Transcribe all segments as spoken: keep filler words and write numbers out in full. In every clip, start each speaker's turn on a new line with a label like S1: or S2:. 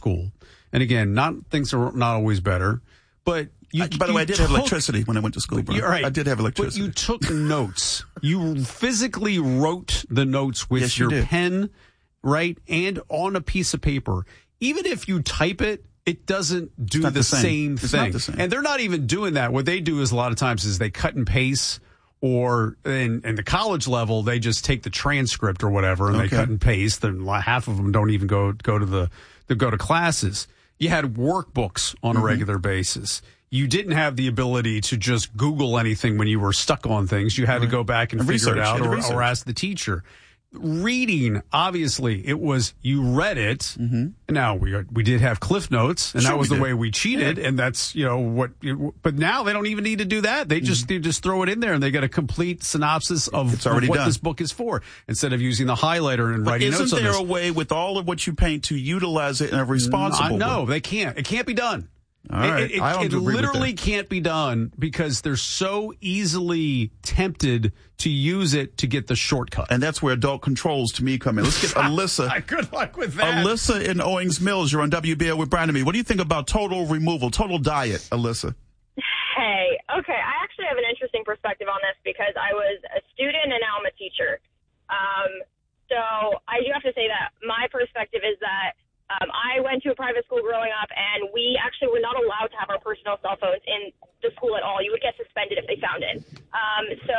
S1: school. And again, not things are not always better, but you,
S2: I, by the
S1: you
S2: way, I did
S1: took,
S2: have electricity when I went to school, bro.
S1: Right,
S2: I did have electricity.
S1: But you took notes. You physically wrote the notes with
S2: yes, you
S1: your
S2: did.
S1: pen, right, and on a piece of paper. Even if you type it, it doesn't do the,
S2: the same,
S1: same
S2: it's
S1: thing.
S2: Not the same.
S1: And they're not even doing that. What they do is a lot of times is they cut and paste, or in, in the college level, they just take the transcript or whatever and
S2: okay.
S1: they cut and paste. And half of them don't even go go to the to go to classes. You had workbooks on
S2: mm-hmm.
S1: a regular basis. You didn't have the ability to just Google anything when you were stuck on things. You had
S2: right.
S1: to go back and,
S2: and
S1: figure
S2: research,
S1: it out, or, or ask the teacher. Reading, obviously, it was you read it.
S2: Mm-hmm.
S1: Now we are, we did have Cliff Notes, and
S2: sure
S1: that was the
S2: did.
S1: way we cheated, yeah. and that's you know what. But now they don't even need to do that. They just mm-hmm. they just throw it in there, and they get a complete synopsis of,
S2: it's already
S1: of what
S2: done.
S1: This book is for, instead of using the highlighter and
S2: but
S1: writing notes on this.
S2: Isn't there a way with all of what you paint to utilize it in a responsible
S1: no,
S2: way?
S1: No, they can't. It can't be done.
S2: All right.
S1: It, it,
S2: I don't
S1: it
S2: agree
S1: literally
S2: with that.
S1: can't be done because they're so easily tempted to use it to get the shortcut.
S2: And that's where adult controls to me come in. Let's get Alyssa.
S1: Good luck with that.
S2: Alyssa in Owings Mills, you're on W B L with Brian and me. What do you think about total removal, total diet, Alyssa?
S3: Hey, okay. I actually have an interesting perspective on this because I was a student and now I'm a teacher. Um, so I do have to say that my perspective is that Um, I went to a private school growing up, and we actually were not allowed to have our personal cell phones in the school at all. You would get suspended if they found it. Um, so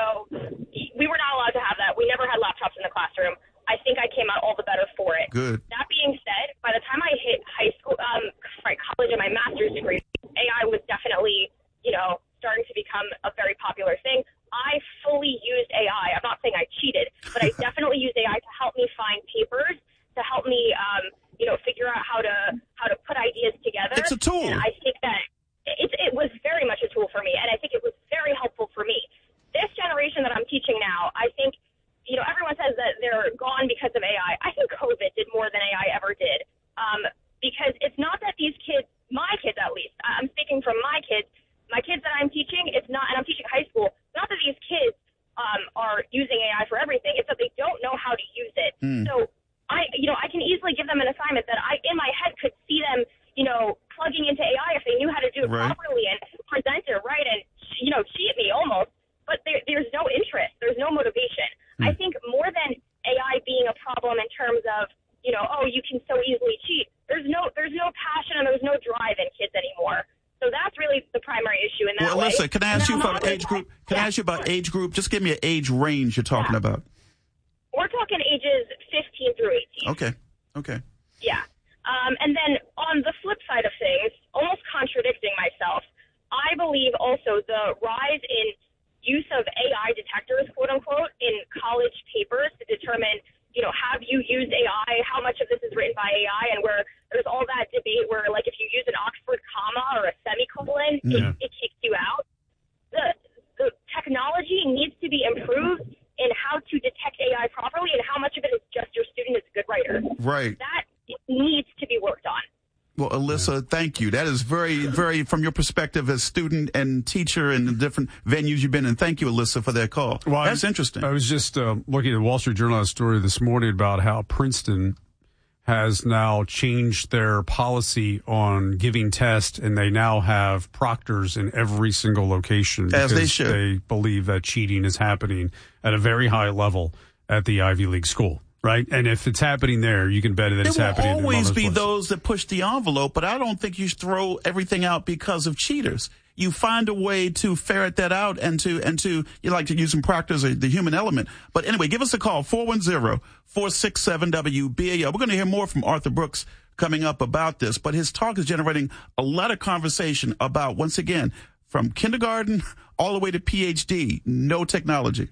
S3: we were not allowed to have that. We never had laptops in the classroom. I think I came out all the better for it.
S2: Good.
S3: That being said, by the time I hit high school, um, sorry, college and my master's degree, A I was definitely, you know, starting to become a very popular thing. I fully used A I. I'm not saying I cheated, but I definitely used A I to help me find papers, to help me, um, you know, figure out how to how to put ideas together.
S2: It's a tool.
S3: And I think that it, it was very much a tool for me, and I think it was very helpful for me. This generation that I'm teaching now, I think, you know, everyone says that they're gone because of A I. I think COVID did more than A I ever did, um, because it's not that these kids, my kids at least, I'm speaking from my kids, my kids that I'm teaching, it's not, and I'm teaching high school, not that these kids um, are using A I for everything, it's that they don't know how to use it.
S2: Mm.
S3: So I, you know, I can easily give them an assignment that I, in my head, could see them, you know, plugging into A I if they knew how to do it
S2: right.
S3: properly and present it right and, you know, cheat me almost. But there, there's no interest. There's no motivation. Hmm. I think more than A I being a problem in terms of, you know, oh, you can so easily cheat. There's no, there's no passion and there's no drive in kids anymore. So that's really the primary issue in that
S2: well,
S3: way.
S2: Alyssa, can I ask you about age group? Can
S3: yeah.
S2: I ask you about age group? Just give me an age range you're talking
S3: yeah.
S2: about.
S3: We're talking ages fifteen through eighteen.
S2: Okay. Okay.
S3: Yeah. Um, and then on the flip side of things, almost contradicting myself, I believe also the rise in use of A I detectors, quote unquote, in college papers to determine, you know, have you used A I? How much of this is written by A I? And where there's all that debate where, like, if you use an Oxford comma or a semicolon,
S2: yeah.
S3: it, it kicks you out. The, the technology needs to be improved in how to detect A I properly and how much of it is just your student is a good writer.
S2: Right.
S3: That needs to be worked on.
S2: Well, Alyssa, thank you. That is very, very, from your perspective as student and teacher in the different venues you've been in. Thank you, Alyssa, for that call.
S1: Well,
S2: That's
S1: I,
S2: interesting.
S1: I was just uh, looking at the Wall Street Journal story this morning about how Princeton has now changed their policy on giving tests, and they now have proctors in every single location
S2: As
S1: because
S2: they should.
S1: they believe that cheating is happening at a very high level at the Ivy League school. Right, and if it's happening there, you can bet that it's
S2: there
S1: happening.
S2: will always
S1: in
S2: be
S1: places.
S2: those that push the envelope, but I don't think you should throw everything out because of cheaters. You find a way to ferret that out and to and to you like to use some proctors or the human element. But anyway, give us a call four one zero, four six seven, W B A L. We're going to hear more from Arthur Brooks coming up about this, but his talk is generating a lot of conversation about, once again, from kindergarten all the way to P H D, no technology.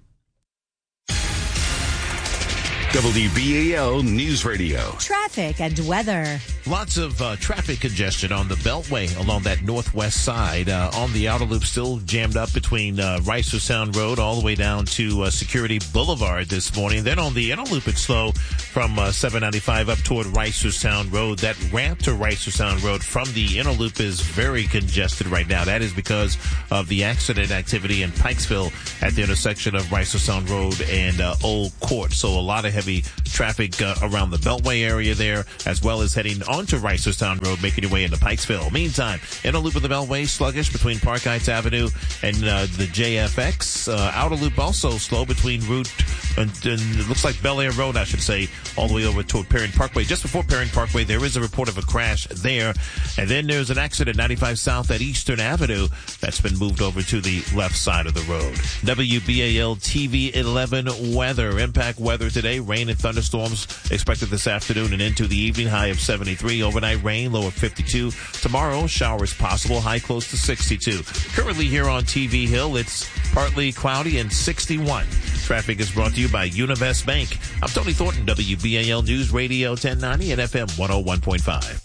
S4: W B A L News Radio.
S5: Traffic and weather.
S6: Lots of uh, traffic congestion on the Beltway along that northwest side. Uh, on the outer loop, still jammed up between uh, Ricer Sound Road all the way down to uh, Security Boulevard this morning. Then on the inner loop, it's slow from uh, seven ninety-five up toward Ricer Sound Road. That ramp to Ricer Sound Road from the inner loop is very congested right now. That is because of the accident activity in Pikesville at the intersection of Ricer Sound Road and uh, Old Court. So a lot of heavy heavy traffic uh, around the Beltway area there, as well as heading onto Reisterstown Road, making your way into Pikesville. Meantime, inner loop of the Beltway, sluggish between Park Heights Avenue and uh, the J F X. Uh, outer loop also slow between Route and, and it looks like Bel Air Road, I should say, all the way over toward Perrin Parkway. Just before Perrin Parkway, there is a report of a crash there. And then there's an accident ninety-five South at Eastern Avenue that's been moved over to the left side of the road. W B A L T V eleven weather. Impact weather today. Rain and thunderstorms expected this afternoon and into the evening. High of seventy-three. Overnight rain, low of fifty-two. Tomorrow, showers possible. High close to sixty-two. Currently here on T V Hill, it's partly cloudy and sixty-one. Traffic is brought to you by Univest Bank. I'm Tony Thornton, W B A L News Radio ten ninety and F M one oh one point five.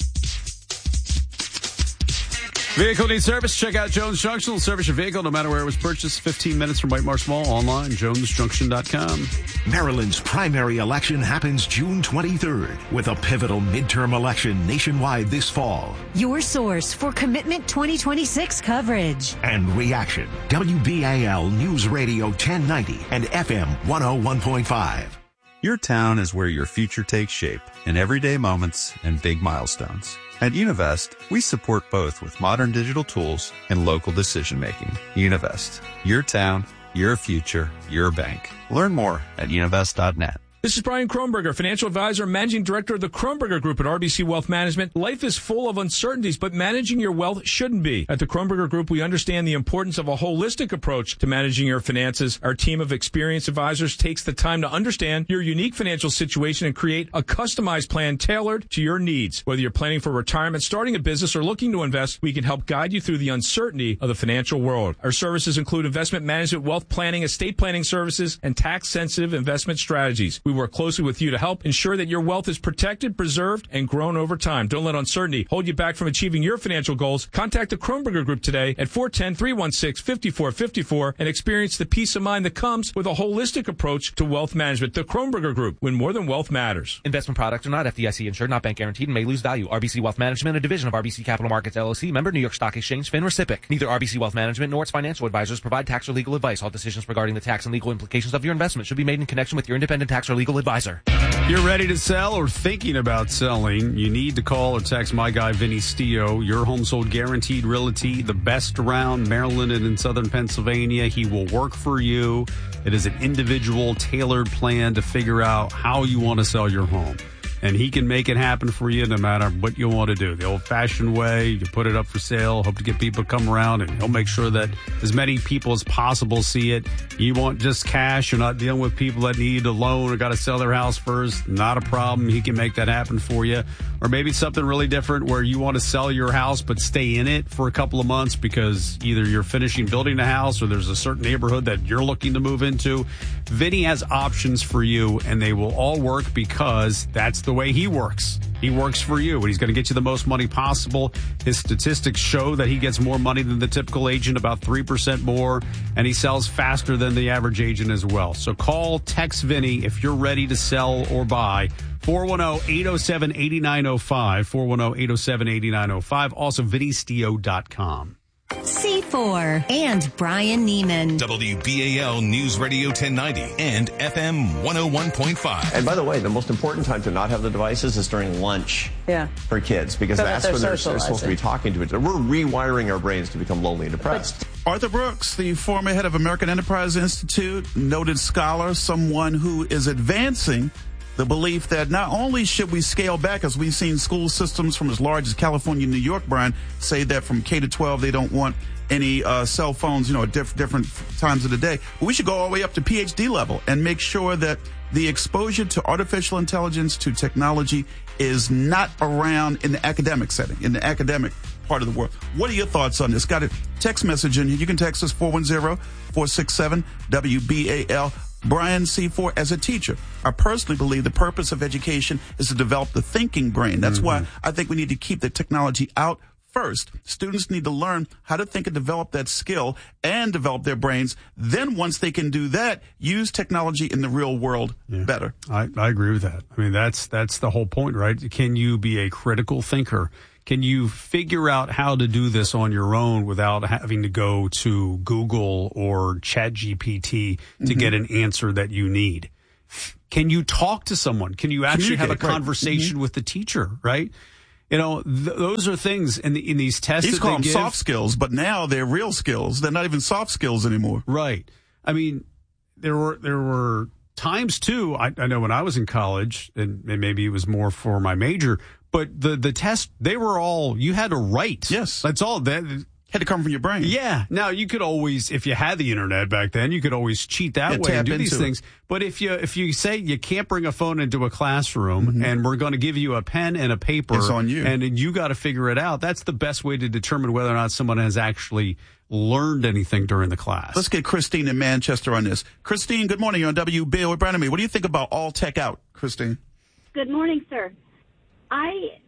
S1: Vehicle needs service? Check out Jones Junction. Will service your vehicle no matter where it was purchased. fifteen minutes from White Marsh Mall. Online, jones junction dot com.
S7: Maryland's primary election happens June twenty-third with a pivotal midterm election nationwide this fall.
S5: Your source for Commitment twenty twenty-six coverage
S7: and reaction. W B A L News Radio ten ninety and F M one oh one point five.
S8: Your town is where your future takes shape in everyday moments and big milestones. At Univest, we support both with modern digital tools and local decision-making. Univest, your town, your future, your bank. Learn more at univest dot net.
S9: This is Brian Kronberger, financial advisor and managing director of the Kronberger Group at R B C Wealth Management. Life is full of uncertainties, but managing your wealth shouldn't be. At the Kronberger Group, we understand the importance of a holistic approach to managing your finances. Our team of experienced advisors takes the time to understand your unique financial situation and create a customized plan tailored to your needs. Whether you're planning for retirement, starting a business, or looking to invest, we can help guide you through the uncertainty of the financial world. Our services include investment management, wealth planning, estate planning services, and tax-sensitive investment strategies. We work closely with you to help ensure that your wealth is protected, preserved, and grown over time. Don't let uncertainty hold you back from achieving your financial goals. Contact the Kronberger Group today at four one zero, three one six, five four five four and experience the peace of mind that comes with a holistic approach to wealth management. The Kronberger Group, when more than wealth matters.
S10: Investment products are not F D I C insured, not bank guaranteed, and may lose value. R B C Wealth Management, a division of R B C Capital Markets L L C, member New York Stock Exchange, FINRA S I P C. Neither R B C Wealth Management nor its financial advisors provide tax or legal advice. All decisions regarding the tax and legal implications of your investment should be made in connection with your independent tax or legal advisor.
S1: You're ready to sell or thinking about selling, you need to call or text my guy Vinny Stio. Your home sold guaranteed realty, the best around Maryland and in southern Pennsylvania. He will work for you. It is an individual tailored plan to figure out how you want to sell your home. And he can make it happen for you no matter what you want to do. The old-fashioned way, you put it up for sale, hope to get people to come around, and he'll make sure that as many people as possible see it. You want just cash. You're not dealing with people that need a loan or got to sell their house first. Not a problem. He can make that happen for you. Or maybe something really different where you want to sell your house but stay in it for a couple of months because either you're finishing building a house or there's a certain neighborhood that you're looking to move into. Vinny has options for you, and they will all work because that's the way he works. He works for you, and he's going to get you the most money possible. His statistics show that he gets more money than the typical agent, about three percent more, and he sells faster than the average agent as well. So call, text Vinny if you're ready to sell or buy. four one zero, eight zero seven, eight nine zero five, four one zero, eight zero seven, eight nine zero five. Also, vinny stio dot com.
S5: C four and Brian Neiman.
S4: W B A L News Radio ten ninety and F M one oh one point five.
S11: And by the way, the most important time to not have the devices is during lunch
S12: yeah.
S11: for kids, because
S12: so
S11: that's
S12: that
S11: when they're, they're supposed to be talking to each other. We're rewiring our brains to become lonely and depressed.
S2: But Arthur Brooks, the former head of American Enterprise Institute, noted scholar, someone who is advancing the belief that not only should we scale back, as we've seen school systems from as large as California and New York, Brian, say that from K to twelve they don't want any uh, cell phones, you know, at diff- different times of the day. But we should go all the way up to P H D level and make sure that the exposure to artificial intelligence, to technology, is not around in the academic setting, in the academic part of the world. What are your thoughts on this? Got a text message in here. You can text us four one zero, four six seven, W B A L. Brian C four, as a teacher, I personally believe the purpose of education is to develop the thinking brain. That's mm-hmm. why I think we need to keep the technology out first. Students need to learn how to think and develop that skill and develop their brains. Then once they can do that, use technology in the real world yeah. better.
S1: I, I agree with that. I mean, that's that's the whole point, right? Can you be a critical thinker? Can you figure out how to do this on your own without having to go to Google or ChatGPT to mm-hmm. get an answer that you need? Can you talk to someone? Can you actually have a conversation
S2: right. mm-hmm.
S1: with the teacher, right? You know, th- those are things in the, in these tests.
S2: He's
S1: that
S2: calling
S1: they
S2: them
S1: give.
S2: soft skills, but now they're real skills. They're not even soft skills anymore.
S1: Right. I mean, there were there were times too. I, I know when I was in college, and, and maybe it was more for my major, but the the test, they were all, you had to write.
S2: Yes,
S1: that's all. That
S2: had to come from your brain.
S1: Yeah. Now you could always, if you had the internet back then, you could always cheat that
S2: yeah,
S1: way and do these
S2: into
S1: things.
S2: It.
S1: But if you if you say you can't bring a phone into a classroom
S2: mm-hmm.
S1: and we're going to give you a pen and a paper,
S2: it's on you,
S1: and you got to figure it out. That's the best way to determine whether or not someone has actually learned anything during the class.
S2: Let's get Christine in Manchester on this. Christine, good morning. You're on W B with Brandon and me. What do you think about all tech out, Christine?
S12: Good morning, sir. I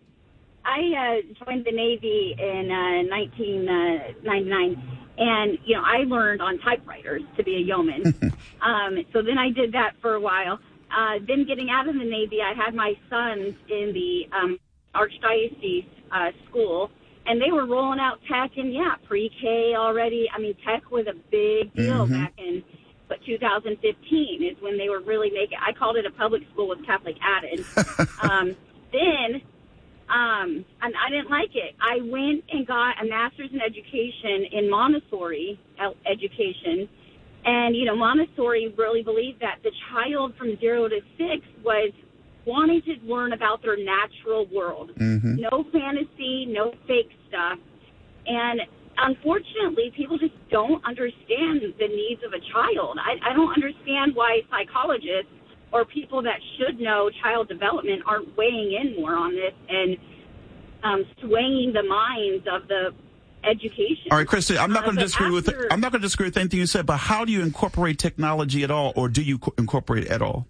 S12: I uh, joined the Navy in uh, nineteen ninety-nine, and, you know, I learned on typewriters to be a yeoman. um, so then I did that for a while. Uh, then getting out of the Navy, I had my sons in the um, Archdiocese uh, school, and they were rolling out tech, and, yeah, pre-K already. I mean, tech was a big deal
S2: mm-hmm.
S12: back in but two thousand fifteen is when they were really making – I called it a public school with Catholic added. um, then – Um, and I didn't like it. I went and got a master's in education in Montessori education. And, you know, Montessori really believed that the child from zero to six was wanting to learn about their natural world.
S2: Mm-hmm.
S12: No fantasy, no fake stuff. And unfortunately, people just don't understand the needs of a child. I, I don't understand why psychologists or people that should know child development aren't weighing in more on this and um, swaying the minds of the education.
S2: All right, Christy, I'm not
S12: uh,
S2: going to disagree
S12: after,
S2: with I'm not going to disagree with anything you said, but how do you incorporate technology at all, or do you co- incorporate it at all?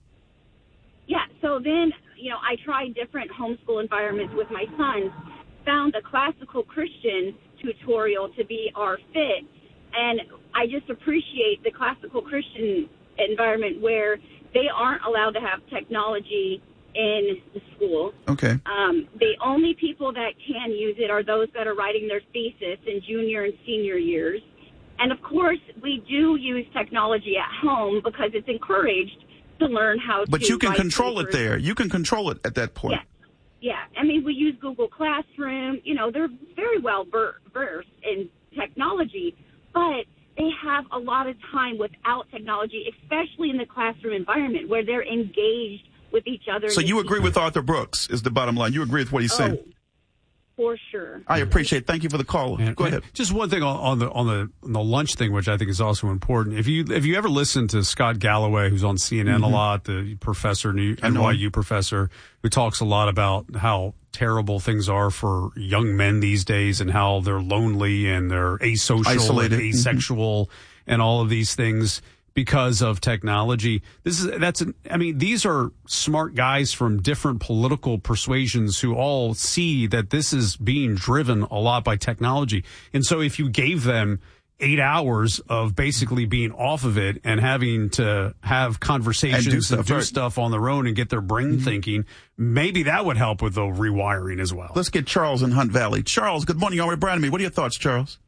S12: Yeah, so then, you know, I tried different homeschool environments with my sons, found a classical Christian tutorial to be our fit, and I just appreciate the classical Christian environment where they aren't allowed to have technology in the school.
S2: Okay.
S12: Um, the only people that can use it are those that are writing their thesis in junior and senior years. And, of course, we do use technology at home because it's encouraged to learn how to
S2: But you can
S12: write
S2: control
S12: papers.
S2: it there. You can control it at that point.
S12: Yeah. Yeah. I mean, we use Google Classroom. You know, they're very well ver- versed in technology, but they have a lot of time without technology, especially in the classroom environment where they're engaged with each other.
S2: So you agree with Arthur Brooks is the bottom line. You agree with what he's
S12: oh,
S2: saying.
S12: For sure.
S2: I appreciate it. Thank you for the call.
S1: And,
S2: Go ahead.
S1: Just one thing on, on the on the on the lunch thing, which I think is also important. If you if you ever listen to Scott Galloway, who's on C N N
S2: Mm-hmm.
S1: a lot, the professor, N Y U professor, who talks a lot about how terrible things are for young men these days and how they're lonely and they're asocial,
S2: Isolated.
S1: and asexual, mm-hmm. and all of these things because of technology. This is that's an, I mean, these are smart guys from different political persuasions who all see that this is being driven a lot by technology. And so if you gave them eight hours of basically being off of it and having to have conversations
S2: and do
S1: and
S2: stuff,
S1: do
S2: right.
S1: stuff on their own and get their brain mm-hmm. thinking, maybe that would help with the rewiring as well.
S2: Let's get Charles in Hunt Valley. Charles, good morning. You're with Brandon and me. What are your thoughts, Charles?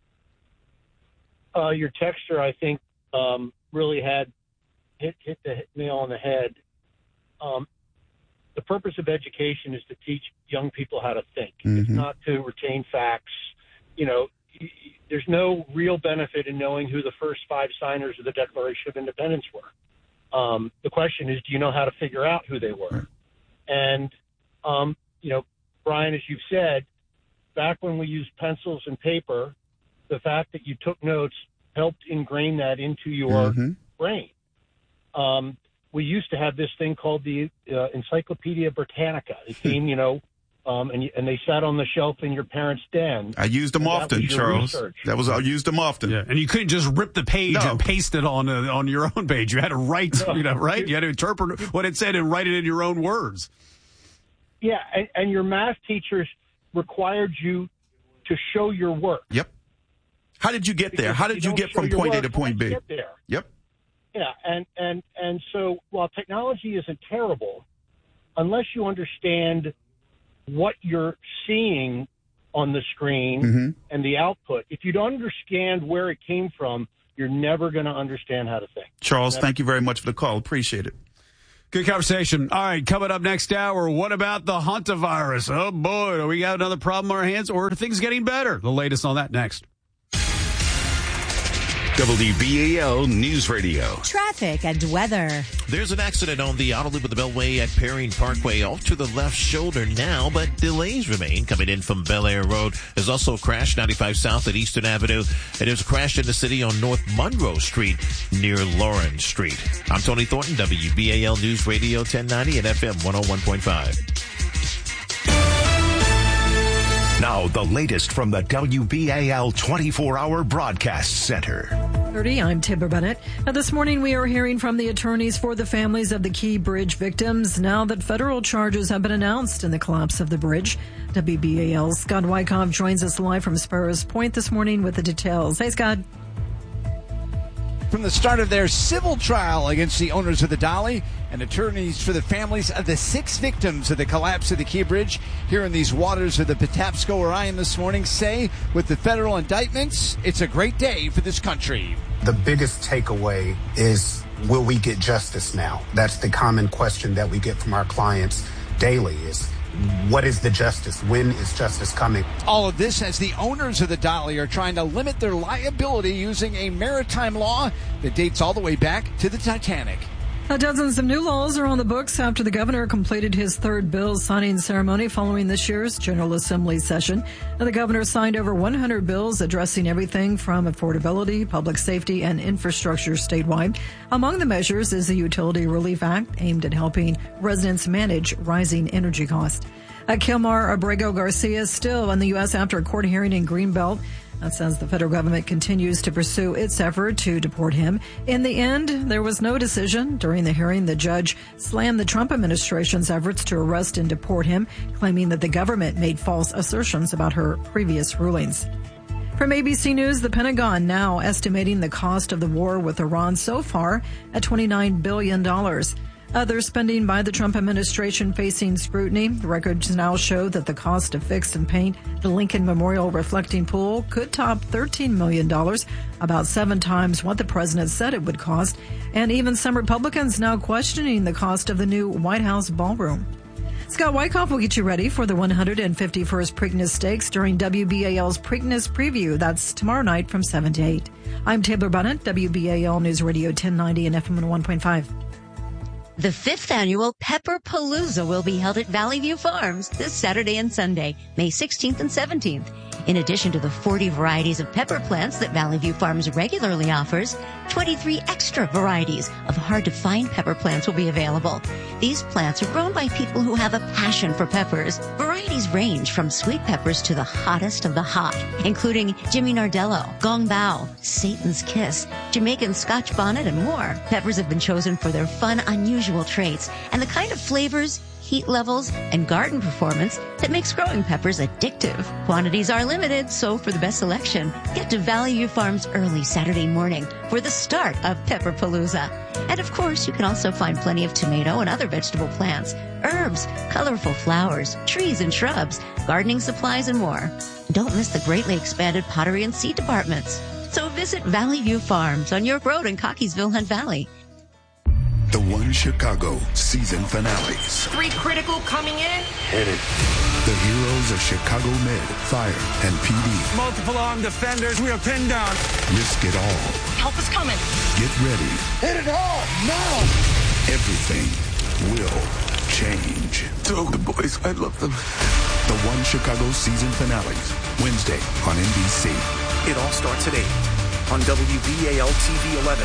S13: Uh, your texture, I think, um, really had hit, hit the nail on the head. Um, the purpose of education is to teach young people how to think.
S2: Mm-hmm.
S13: It's not to retain facts. You know, y- y- there's no real benefit in knowing who the first five signers of the Declaration of Independence were. Um, the question is, do you know how to figure out who they were?
S2: Right.
S13: And, um, you know, Brian, as you've said, back when we used pencils and paper, the fact that you took notes helped ingrain that into your
S2: mm-hmm.
S13: brain. Um, we used to have this thing called the uh, Encyclopedia Britannica. It came, you know, um, and, and they sat on the shelf in your parents' den.
S2: I used them often, Charles.
S13: Research.
S2: That was I used them often.
S1: Yeah, and you couldn't just rip the page
S2: no.
S1: and paste it on uh, on your own page. You had to write,
S13: no.
S1: you know, right? You had to interpret what it said and write it in your own words.
S13: Yeah, and, and your math teachers required you to show your work.
S2: Yep. How did you get there?
S13: Because
S2: How did you,
S13: you
S2: get from point A to point B?
S13: Get there.
S2: Yep.
S13: Yeah, and, and, and so while technology isn't terrible, unless you understand what you're seeing on the screen
S2: mm-hmm.
S13: and the output, if you don't understand where it came from, you're never going to understand how to think.
S2: Charles,
S13: That's-
S2: thank you very much for the call. Appreciate it.
S1: Good conversation. All right, coming up next hour, what about the hantavirus? Oh, boy, do we got another problem on our hands, or are things getting better? The latest on that next.
S4: W B A L News Radio.
S5: Traffic and weather.
S6: There's an accident on the outer loop of the Beltway at Perrine Parkway off to the left shoulder now, but delays remain coming in from Bel Air Road. There's also a crash ninety-five South at Eastern Avenue, and there's a crash in the city on North Monroe Street near Lawrence Street. I'm Tony Thornton, W B A L News Radio ten ninety and F M one oh one point five.
S7: Now, the latest from the W B A L twenty-four hour Broadcast Center.
S14: thirty, I'm Timber Bennett. Now, this morning we are hearing from the attorneys for the families of the Key Bridge victims now that federal charges have been announced in the collapse of the bridge. W B A L's Scott Wyckoff joins us live from Sparrows Point this morning with the details. Hey, Scott.
S15: From the start of their civil trial against the owners of the Dolly and attorneys for the families of the six victims of the collapse of the Key Bridge here in these waters of the Patapsco where I am this morning say, with the federal indictments, it's a great day for this country.
S16: The biggest takeaway is, will we get justice now? That's the common question that we get from our clients daily is, what is the justice? When is justice coming?
S15: All of this as the owners of the Dolly are trying to limit their liability using a maritime law that dates all the way back to the Titanic.
S14: Now, dozens of new laws are on the books after the governor completed his third bill signing ceremony following this year's General Assembly session. Now, the governor signed over one hundred bills addressing everything from affordability, public safety, and infrastructure statewide. Among the measures is the Utility Relief Act, aimed at helping residents manage rising energy costs. Uh, Kilmar Abrego Garcia is still in the U S after a court hearing in Greenbelt. That says the federal government continues to pursue its effort to deport him. In the end, there was no decision. During the hearing, the judge slammed the Trump administration's efforts to arrest and deport him, claiming that the government made false assertions about her previous rulings. From A B C News, the Pentagon now estimating the cost of the war with Iran so far at twenty-nine billion dollars. Other spending by the Trump administration facing scrutiny. The records now show that the cost to fix and paint the Lincoln Memorial reflecting pool could top thirteen million dollars, about seven times what the president said it would cost. And even some Republicans now questioning the cost of the new White House ballroom. Scott Wyckoff will get you ready for the one hundred fifty-first Preakness Stakes during W B A L's Preakness Preview. That's tomorrow night from seven to eight. I'm Taylor Bennett, W B A L News Radio ten ninety and F M one oh one point five.
S5: The fifth annual Pepperpalooza will be held at Valley View Farms this Saturday and Sunday, May sixteenth and seventeenth. In addition to the forty varieties of pepper plants that Valley View Farms regularly offers, twenty-three extra varieties of hard-to-find pepper plants will be available. These plants are grown by people who have a passion for peppers. Varieties range from sweet peppers to the hottest of the hot, including Jimmy Nardello, Gong Bao, Satan's Kiss, Jamaican Scotch Bonnet, and more. Peppers have been chosen for their fun, unusual traits and the kind of flavors, heat levels, and garden performance that makes growing peppers addictive. Quantities are limited, so for the best selection, get to Valley View Farms early Saturday morning for the start of Pepperpalooza. And of course, you can also find plenty of tomato and other vegetable plants, herbs, colorful flowers, trees and shrubs, gardening supplies, and more. Don't miss the greatly expanded pottery and seed departments. So visit Valley View Farms on York Road in Cockeysville, Hunt Valley.
S17: The One Chicago season finales.
S18: Three critical coming in.
S17: Hit it. The heroes of Chicago Med, Fire, and P D.
S18: Multiple armed defenders. We are pinned down.
S17: Risk it all.
S18: Help is coming.
S17: Get ready.
S18: Hit it all now.
S17: Everything will change.
S18: Oh, the boys. I love them.
S17: The One Chicago season finales. Wednesday on N B C.
S19: It all starts at eight on W B A L T V eleven.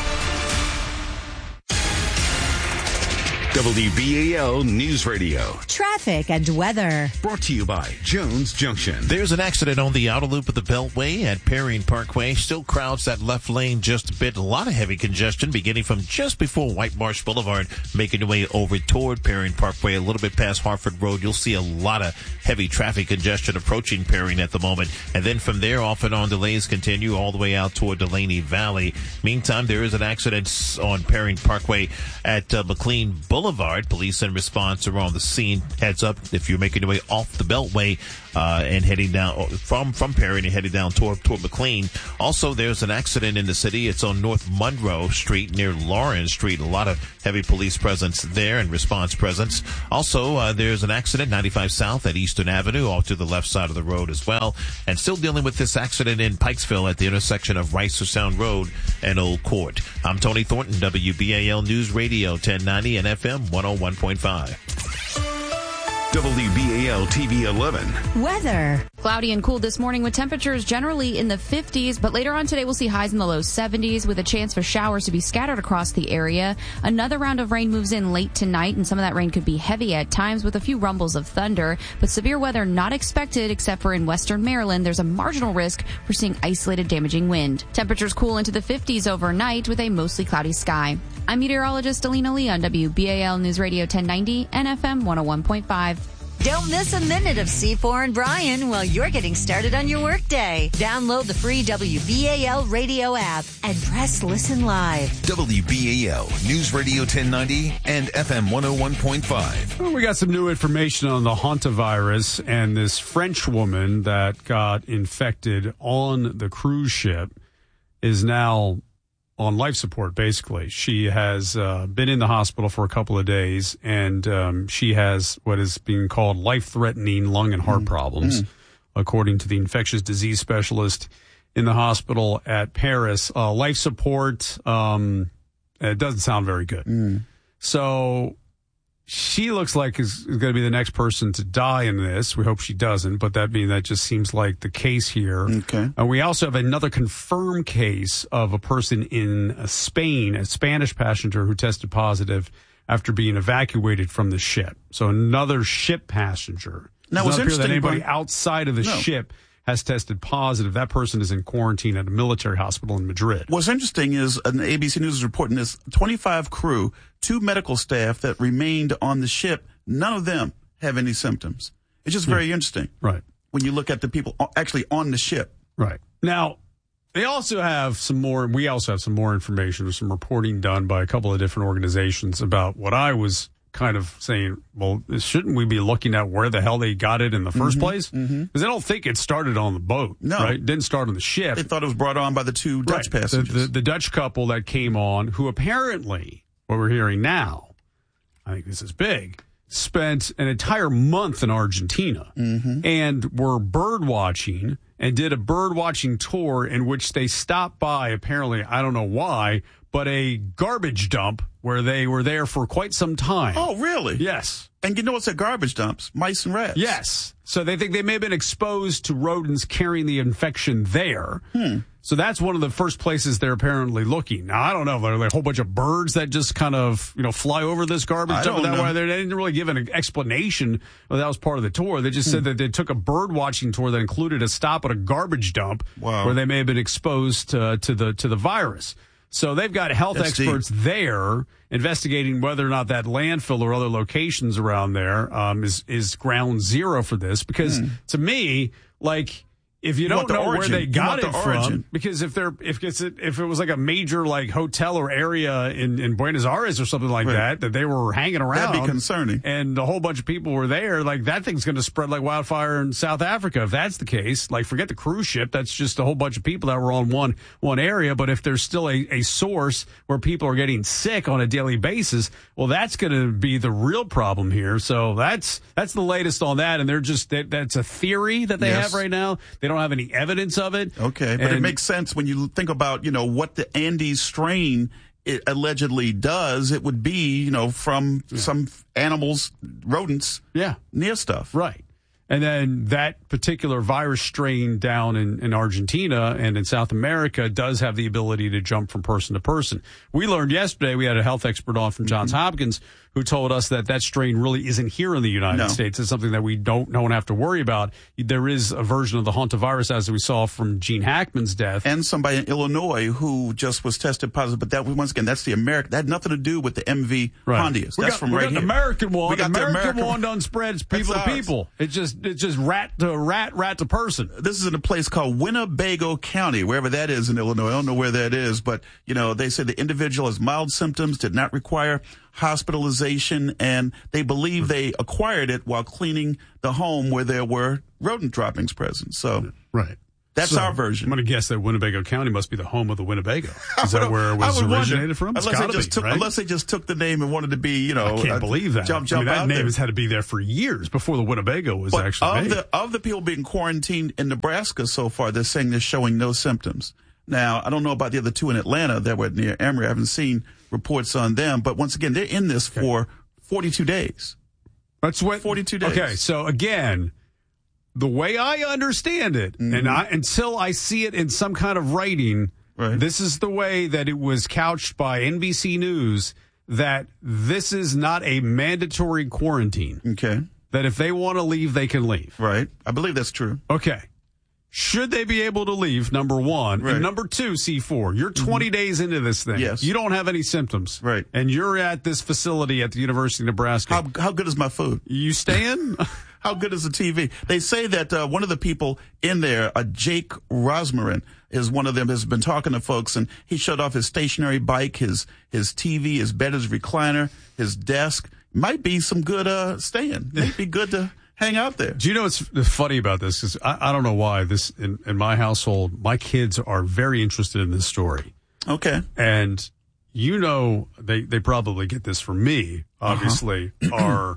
S4: W B A L News Radio.
S5: Traffic and weather.
S4: Brought to you by Jones Junction.
S6: There's an accident on the outer loop of the Beltway at Perrine Parkway. Still crowds that left lane just a bit. A lot of heavy congestion beginning from just before White Marsh Boulevard, making your way over toward Perrine Parkway. A little bit past Hartford Road, you'll see a lot of heavy traffic congestion approaching Perrine at the moment. And then from there, off and on, delays continue all the way out toward Delaney Valley. Meantime, there is an accident on Perrine Parkway at uh, McLean Boulevard. Boulevard. Police in response are on the scene. Heads up if you're making your way off the Beltway uh, and heading down from from Perry and heading down toward toward McLean. Also, there's an accident in the city. It's on North Monroe Street near Lawrence Street. A lot of heavy police presence there and response presence. Also, uh, there's an accident ninety-five South at Eastern Avenue, off to the left side of the road as well. And still dealing with this accident in Pikesville at the intersection of Rice or Sound Road and Old Court. I'm Tony Thornton, W B A L News Radio ten ninety and F M one oh one point five.
S7: W B A L T V eleven.
S20: Weather. Cloudy and cool this morning with temperatures generally in the fifties, but later on today we'll see highs in the low seventies with a chance for showers to be scattered across the area. Another round of rain moves in late tonight, and some of that rain could be heavy at times with a few rumbles of thunder, but severe weather not expected except for in western Maryland. There's a marginal risk for seeing isolated damaging wind. Temperatures cool into the fifties overnight with a mostly cloudy sky. I'm meteorologist Alina Lee on W B A L News Radio ten ninety and F M one oh one point five.
S5: Don't miss a minute of C four and Brian while you're getting started on your workday. Download the free W B A L radio app and press listen live.
S4: W B A L News Radio ten ninety and F M one oh one point five.
S1: Well, we got some new information on the hantavirus and this French woman that got infected on the cruise ship is now on life support, basically. She has uh, been in the hospital for a couple of days, and um, she has what is being called life-threatening lung and heart mm. problems, mm. according to the infectious disease specialist in the hospital at Paris. Uh, life support, um, it doesn't sound very good. Mm. So she looks like is, is going to be the next person to die in this. We hope she doesn't, but that being that just seems like the case here.
S2: Okay.
S1: And we also have another confirmed case of a person in Spain, a Spanish passenger who tested positive after being evacuated from the ship. So another ship passenger.
S2: Now,
S1: it doesn't
S2: was
S1: appear that anybody
S2: but,
S1: outside of the
S2: no.
S1: ship has tested positive. That person is in quarantine at a military hospital in Madrid.
S2: What's interesting is an A B C News is reporting this twenty-five crew, two medical staff that remained on the ship. None of them have any symptoms. It's just very yeah. interesting.
S1: Right.
S2: When you look at the people actually on the ship.
S1: Right. Now, they also have some more, we also have some more information or some reporting done by a couple of different organizations about what I was kind of saying, well, shouldn't we be looking at where the hell they got it in the first
S2: mm-hmm,
S1: place? Because
S2: mm-hmm.
S1: I don't think it started on the boat.
S2: No.
S1: Right? It didn't start on the ship.
S2: They thought it was brought on by the two Dutch
S1: right.
S2: passengers.
S1: The, the, the Dutch couple that came on, who apparently, what we're hearing now, I think this is big, spent an entire month in Argentina
S2: mm-hmm.
S1: and were bird watching and did a bird watching tour in which they stopped by, apparently, I don't know why, but a garbage dump where they were there for quite some time.
S2: Oh, really?
S1: Yes.
S2: And you know what's at garbage dumps? Mice and rats.
S1: Yes. So they think they may have been exposed to rodents carrying the infection there.
S2: Hmm.
S1: So that's one of the first places they're apparently looking. Now, I don't know. There are like a whole bunch of birds that just kind of, you know, fly over this garbage
S2: I
S1: dump.
S2: don't
S1: That
S2: know.
S1: way. They didn't really give an explanation of that was part of the tour. They just hmm. said that they took a bird watching tour that included a stop at a garbage dump
S2: wow.
S1: where they may have been exposed to, to the to the virus. So they've got health
S2: That's
S1: experts
S2: deep.
S1: there investigating whether or not that landfill or other locations around there um, is is ground zero for this. Because
S2: hmm.
S1: to me, like, if you,
S2: You
S1: don't
S2: want the
S1: know
S2: origin.
S1: where they
S2: You
S1: got
S2: want
S1: it
S2: the
S1: from,
S2: origin.
S1: because if they're if it's if it was like a major like hotel or area in, in Buenos Aires or something like
S2: Right.
S1: that that they were hanging around,
S2: That'd be concerning.
S1: and a whole bunch of people were there, like that thing's going to spread like wildfire in South Africa. If that's the case, like forget the cruise ship. That's just a whole bunch of people that were on one one area. But if there's still a, a source where people are getting sick on a daily basis, well, that's going to be the real problem here. So that's that's the latest on that. And they're just that, that's a theory that they
S2: Yes.
S1: have right now. They don't have any evidence of it.
S2: Okay, but
S1: And-
S2: it makes sense when you think about, you know, what the Andes strain it allegedly does. It would be, you know, from
S1: Yeah.
S2: some animals, rodents,
S1: Yeah.
S2: near stuff.
S1: Right. And then that particular virus strain down in, in Argentina and in South America does have the ability to jump from person to person. We learned yesterday, we had a health expert on from Johns
S2: Mm-hmm.
S1: Hopkins who told us that that strain really isn't here in the United
S2: No.
S1: States. It's something that we don't, don't have to worry about. There is a version of the hantavirus, as we saw from Gene Hackman's death.
S2: And somebody in Illinois who just was tested positive, but that once again, that's the American. That had nothing to do with the M V
S1: Right.
S2: Hondias.
S1: We
S2: That's
S1: got,
S2: from
S1: we
S2: right
S1: got
S2: here.
S1: the American one.
S2: We got
S1: the
S2: the
S1: American,
S2: American
S1: one done spreads people
S2: That's
S1: to
S2: ours.
S1: people. It's just it's just rat to rat, rat to person.
S2: This is in a place called Winnebago County, wherever that is in Illinois. I don't know where that is, but, you know, they said the individual has mild symptoms, did not require hospitalization, and they believe they acquired it while cleaning the home where there were rodent droppings present. So,
S1: right.
S2: That's
S1: so,
S2: our version.
S1: I'm going to guess that Winnebago County must be the home of the Winnebago. Is that where it was originated
S2: wonder,
S1: from? It's
S2: unless, they just
S1: be,
S2: took,
S1: right?
S2: unless they just took the name and wanted to be, you know.
S1: I can't
S2: uh,
S1: believe that.
S2: Jump, jump
S1: I mean, that
S2: out
S1: name
S2: there.
S1: has had to be there for years before the Winnebago was
S2: but
S1: actually
S2: of
S1: made.
S2: The, of the people being quarantined in Nebraska so far, they're saying they're showing no symptoms. Now, I don't know about the other two in Atlanta that were near Emory. I haven't seen reports on them. But once again, they're in this okay. for forty-two days.
S1: That's what.
S2: forty-two days.
S1: Okay, so again, the way I understand it, mm-hmm. and I, until I see it in some kind of writing, right. this is the way that it was couched by N B C News, that this is not a mandatory quarantine.
S2: Okay.
S1: That if they want to leave, they can leave.
S2: Right. I believe that's true.
S1: Okay. Should they be able to leave, number one.
S2: Right.
S1: And number two, C four, you're twenty mm-hmm. days into this thing.
S2: Yes.
S1: You don't have any symptoms.
S2: Right.
S1: And you're at this facility at the University of Nebraska.
S2: How, how good is my food?
S1: You staying?
S2: How good is the T V? They say that uh, one of the people in there, uh, Jake Rosmarin, is one of them, has been talking to folks, and he showed off his stationary bike, his his T V, his bed, his recliner, his desk. Might be some good uh, staying. Might be good to hang out there.
S1: Do you know what's funny about this? Is I, I don't know why this in, in my household, my kids are very interested in this story.
S2: Okay.
S1: And you know, they, they probably get this from me, obviously, uh-huh. are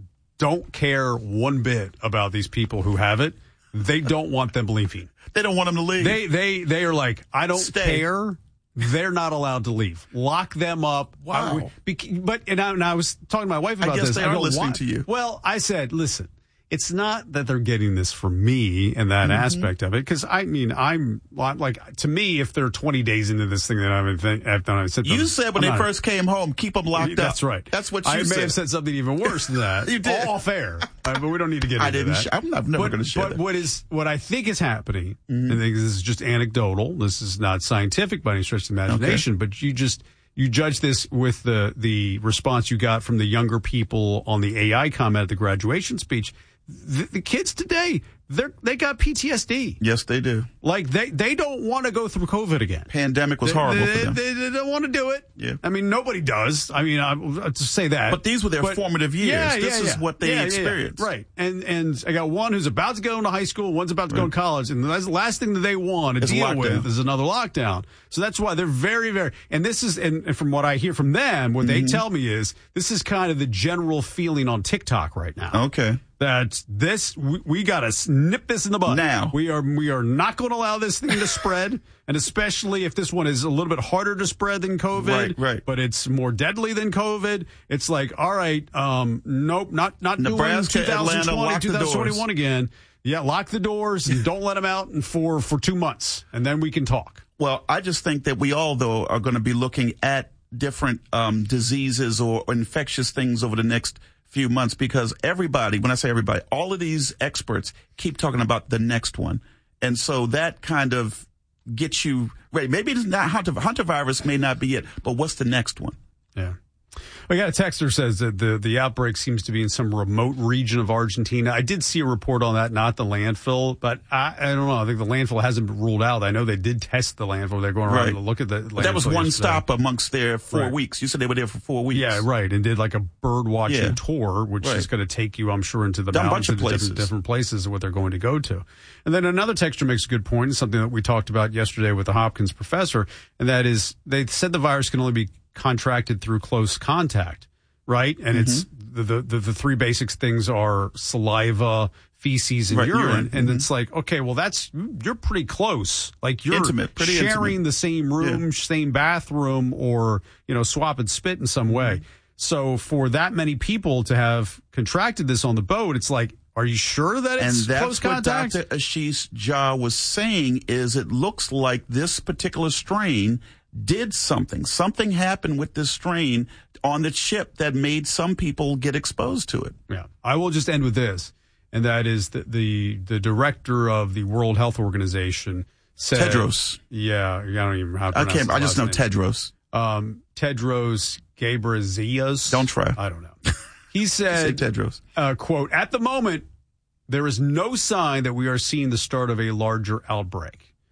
S1: don't care one bit about these people who have it. They don't want them leaving.
S2: They don't want them to leave.
S1: They they they are like, I don't
S2: Stay.
S1: care. They're not allowed to leave. Lock them up.
S2: Wow.
S1: I, but and I, and I was talking to my wife about
S2: I guess
S1: this.
S2: They
S1: I
S2: are
S1: go,
S2: listening
S1: why?
S2: to you.
S1: Well, I said, listen. It's not that they're getting this from me and that mm-hmm. aspect of it, because I mean, I'm like, to me, if they're twenty days into this thing that I haven't th- I've done, I said
S2: you said when
S1: I'm
S2: they
S1: not,
S2: first came home, keep them locked
S1: that's
S2: up.
S1: That's right.
S2: That's what you
S1: I
S2: said.
S1: I may have said something even worse than that.
S2: You did.
S1: All fair, uh, but we don't need to get into
S2: I didn't.
S1: that.
S2: Sh- I'm, I'm never going to share
S1: but
S2: that.
S1: What is what I think is happening,
S2: mm-hmm.
S1: and this is just anecdotal. This is not scientific by any stretch of the imagination, okay. but you just. You judge this with the, the response you got from the younger people on the A I comment at the graduation speech. The, the kids today, they're, they got P T S D.
S2: Yes, they do.
S1: Like, they, they don't want to go through COVID again.
S2: Pandemic was
S1: they,
S2: horrible
S1: they,
S2: for them.
S1: They, they don't want to do it.
S2: Yeah.
S1: I mean, nobody does. I mean, I, I'll just say that.
S2: But these were their
S1: but,
S2: formative years.
S1: Yeah,
S2: this
S1: yeah,
S2: is
S1: yeah.
S2: what they
S1: yeah,
S2: experienced.
S1: Yeah, yeah. Right. And and I got one who's about to go into high school, one's about to right. go to college, and the last thing that they want to
S2: it's
S1: deal
S2: lockdown.
S1: with is another lockdown. So that's why they're very, very, and this is, and, and from what I hear from them, what mm-hmm. they tell me is, this is kind of the general feeling on TikTok right now.
S2: Okay.
S1: That this, we, we got to nip this in the bud.
S2: Now.
S1: We are, we are not going to allow this thing to spread. And especially if this one is a little bit harder to spread than COVID.
S2: Right, right.
S1: But it's more deadly than COVID. It's like, all right, um, nope, not, not
S2: Nebraska,
S1: doing twenty twenty,
S2: Atlanta,
S1: twenty twenty-one again. Yeah, lock the doors and don't let them out for, for two months. And then we can talk.
S2: Well, I just think that we all, though, are going to be looking at different um, diseases or infectious things over the next few months, because everybody, when I say everybody, all of these experts keep talking about the next one. And so that kind of gets you ready. Maybe it's not Hunter, Hunter virus may not be it, but what's the next one?
S1: Yeah. I got a texter says that the, the outbreak seems to be in some remote region of Argentina. I did see a report on that, not the landfill, but I, I don't know. I think the landfill hasn't been ruled out. I know they did test the landfill. They're going around
S2: right.
S1: to look at the landfill.
S2: But that was one
S1: yesterday.
S2: stop amongst their four
S1: right.
S2: weeks. You said they were there for four weeks.
S1: Yeah, right. And did like a bird watching
S2: yeah.
S1: tour, which
S2: right.
S1: is going to take you, I'm sure, into the
S2: Done
S1: mountains
S2: bunch of
S1: and
S2: places.
S1: different, different places of what they're going to go to. And then another texter makes a good point, something that we talked about yesterday with the Hopkins professor, and that is they said the virus can only be contracted through close contact. Right. And mm-hmm. it's the, the, the, the three basic things are saliva, feces, and
S2: right,
S1: urine.
S2: urine.
S1: And
S2: mm-hmm.
S1: it's like, okay, well, that's, you're pretty close. Like you're
S2: intimate, pretty
S1: sharing
S2: intimate.
S1: the same room, yeah. same bathroom, or, you know, swap and spit in some way. Mm-hmm. So for that many people to have contracted this on the boat, it's like, are you sure that it's
S2: and that's
S1: close contact?
S2: What Doctor Ashish Jha was saying is it looks like this particular strain did something. Something happened with this strain on the ship that made some people get exposed to it.
S1: Yeah. I will just end with this, and that is that the the director of the World Health Organization said...
S2: Tedros.
S1: Yeah. I don't even know how to
S2: I
S1: pronounce
S2: can't. I just know
S1: name.
S2: Tedros.
S1: Um, Tedros Ghebreyesus.
S2: Don't try.
S1: I don't know. He said,
S2: Say Tedros.
S1: Uh, quote, at the moment, there is no sign that we are seeing the start of a larger outbreak.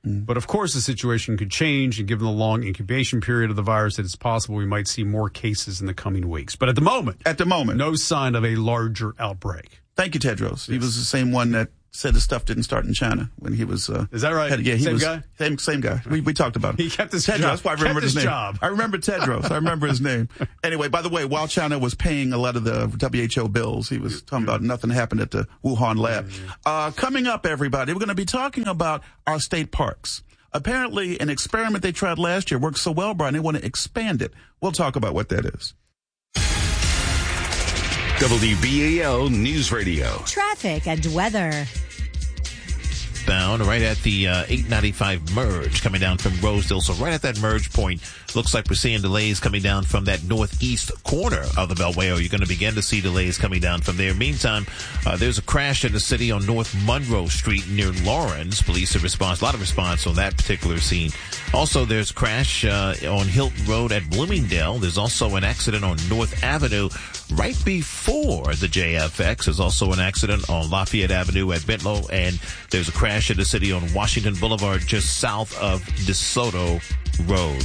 S1: But of course, the situation could change, and given the long incubation period of the virus, that it's possible we might see more cases in the coming weeks. But at the moment,
S2: at the moment,
S1: no sign of a larger outbreak.
S2: Thank you, Tedros. Yes. He was the same one that said the stuff didn't start in China when he was. Uh,
S1: Is that right?
S2: Had, yeah, he
S1: same
S2: was,
S1: guy.
S2: Same same guy. We we talked about him.
S1: He kept his
S2: Tedros.
S1: job.
S2: That's why I remember his,
S1: his
S2: name.
S1: Job.
S2: I remember Tedros. I remember his name. Anyway, by the way, while China was paying a lot of the W H O bills, he was talking about nothing happened at the Wuhan lab. Uh, coming up, everybody, we're going to be talking about our state parks. Apparently, an experiment they tried last year worked so well, Brian, they want to expand it. We'll talk about what that is.
S4: W B A L News Radio.
S5: Traffic and weather.
S6: Bound right at the uh, eight ninety-five merge coming down from Rosedale. So right at that merge point, looks like we're seeing delays coming down from that northeast corner of the Beltway, or you're going to begin to see delays coming down from there. Meantime, uh, there's a crash in the city on North Monroe Street near Lawrence. Police have response, a lot of response on that particular scene. Also, there's a crash uh, on Hilton Road at Bloomingdale. There's also an accident on North Avenue right before the J F X. There's also an accident on Lafayette Avenue at Bentlow, and there's a crash in the city on Washington Boulevard just south of DeSoto Road.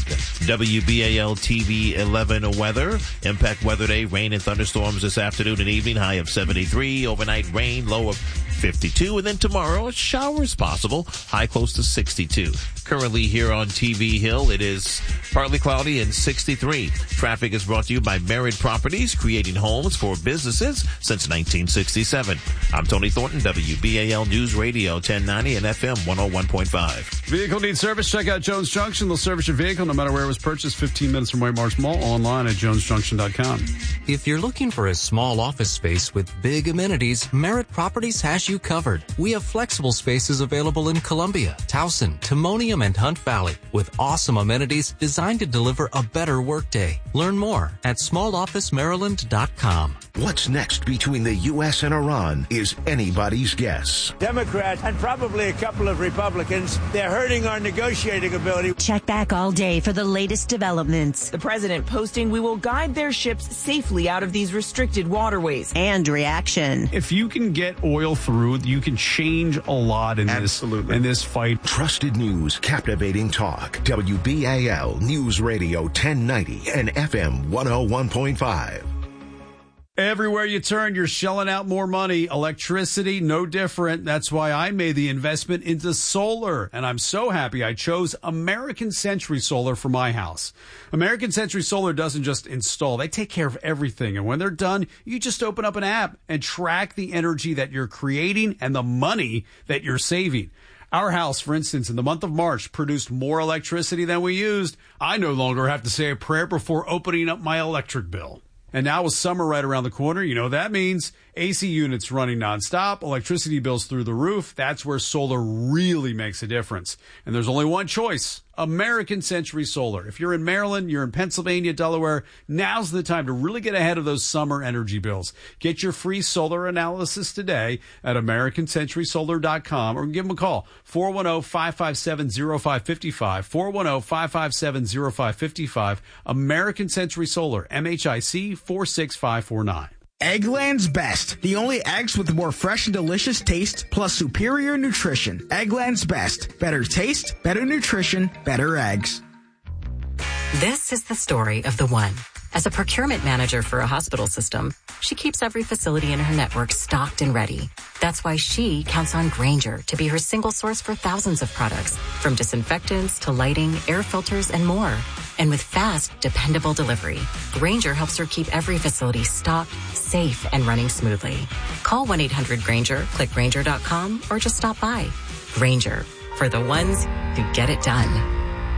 S6: W B A L T V eleven weather. Impact weather day. Rain and thunderstorms this afternoon and evening. High of seventy-three. Overnight rain. Low of fifty-two. And then tomorrow, showers possible. High close to sixty-two. Currently here on T V Hill, it is partly cloudy and sixty-three. Traffic is brought to you by Merit Properties, creating homes for businesses since nineteen sixty-seven. I'm Tony Thornton, W B A L News Radio ten ninety and F M one oh one point five.
S1: Vehicle needs service? Check out Jones Junction. They'll service your vehicle no matter where it was purchased. fifteen minutes from White Marsh Mall. Online at jones junction dot com.
S21: If you're looking for a small office space with big amenities, Merit Properties has you covered. We have flexible spaces available in Columbia, Towson, Timonium, and Hunt Valley with awesome amenities designed to deliver a better workday. Learn more at small office maryland dot com.
S7: What's next between the U S and Iran is anybody's guess.
S22: Democrats and probably a couple of Republicans, they're hurting our negotiating ability.
S5: Check back all day for the latest developments.
S23: The president posting we will guide their ships safely out of these restricted waterways.
S5: And reaction.
S1: If you can get oil through, you can change a lot in
S2: Absolutely.
S1: this in this fight.
S7: Trusted news, captivating talk. W B A L News Radio ten ninety and F M one oh one point five.
S1: Everywhere you turn, you're shelling out more money. Electricity, no different. That's why I made the investment into solar. And I'm so happy I chose American Century Solar for my house. American Century Solar doesn't just install. They take care of everything. And when they're done, you just open up an app and track the energy that you're creating and the money that you're saving. Our house, for instance, in the month of March, produced more electricity than we used. I no longer have to say a prayer before opening up my electric bill. And now with summer right around the corner, you know what that means. A C units running nonstop, electricity bills through the roof. That's where solar really makes a difference. And there's only one choice, American Century Solar. If you're in Maryland, you're in Pennsylvania, Delaware, now's the time to really get ahead of those summer energy bills. Get your free solar analysis today at american century solar dot com or give them a call, four one zero, five five seven, zero five five five, four one zero, five five seven, zero five five five, American Century Solar, M H I C four six five four nine.
S24: Eggland's Best, the only eggs with more fresh and delicious taste plus superior nutrition. Eggland's Best, better taste, better nutrition, better eggs.
S25: This is the story of the one. As a procurement manager for a hospital system, she keeps every facility in her network stocked and ready. That's why she counts on Grainger to be her single source for thousands of products, from disinfectants to lighting, air filters, and more. And with fast, dependable delivery, Grainger helps her keep every facility stocked, safe, and running smoothly. Call one eight hundred Grainger, click Grainger dot com, or just stop by. Grainger, for the ones who get it done.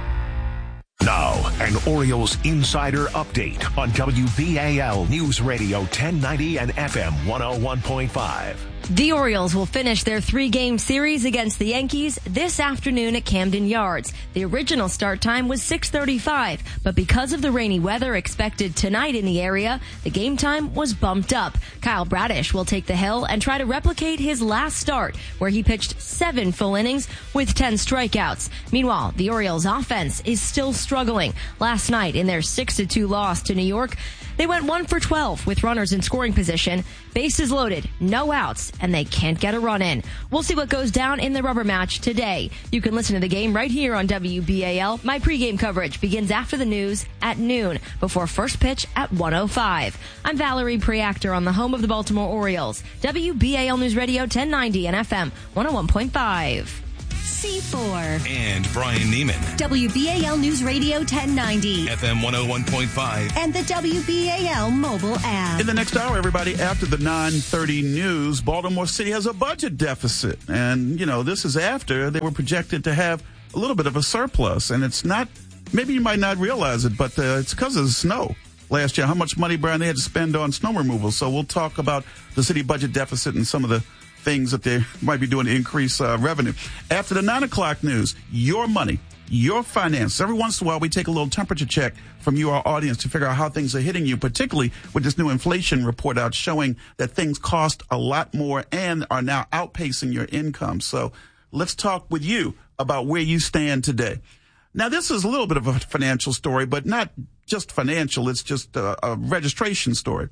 S7: Now, an Orioles Insider Update on W B A L News Radio ten ninety and F M one oh one point five.
S26: The Orioles will finish their three-game series against the Yankees this afternoon at Camden Yards. The original start time was six thirty-five, but because of the rainy weather expected tonight in the area, the game time was bumped up. Kyle Bradish will take the hill and try to replicate his last start, where he pitched seven full innings with ten strikeouts. Meanwhile, the Orioles offense is still struggling. Last night in their six to two loss to New York, They went one for twelve with runners in scoring position. Bases loaded, no outs, and they can't get a run in. We'll see what goes down in the rubber match today. You can listen to the game right here on W B A L. My pregame coverage begins after the news at noon before first pitch at one oh five. I'm Valerie Preactor on the home of the Baltimore Orioles. W B A L News Radio ten ninety and F M one oh one point five.
S5: C four.
S4: And Brian Neiman.
S5: W B A L News Radio ten ninety.
S4: F M one oh one point five.
S5: And the W B A L mobile app.
S2: In the next hour, everybody, after the nine thirty news, Baltimore City has a budget deficit. And, you know, this is after they were projected to have a little bit of a surplus. And it's not, maybe you might not realize it, but uh, it's because of the snow last year, how much money, Brian, they had to spend on snow removal. So we'll talk about the city budget deficit and some of the things that they might be doing to increase uh, revenue. After the nine o'clock news, your money, your finance. Every once in a while, we take a little temperature check from you, our audience, to figure out how things are hitting you, particularly with this new inflation report out showing that things cost a lot more and are now outpacing your income. So let's talk with you about where you stand today. Now, this is a little bit of a financial story, but not just financial. It's just a, a registration story.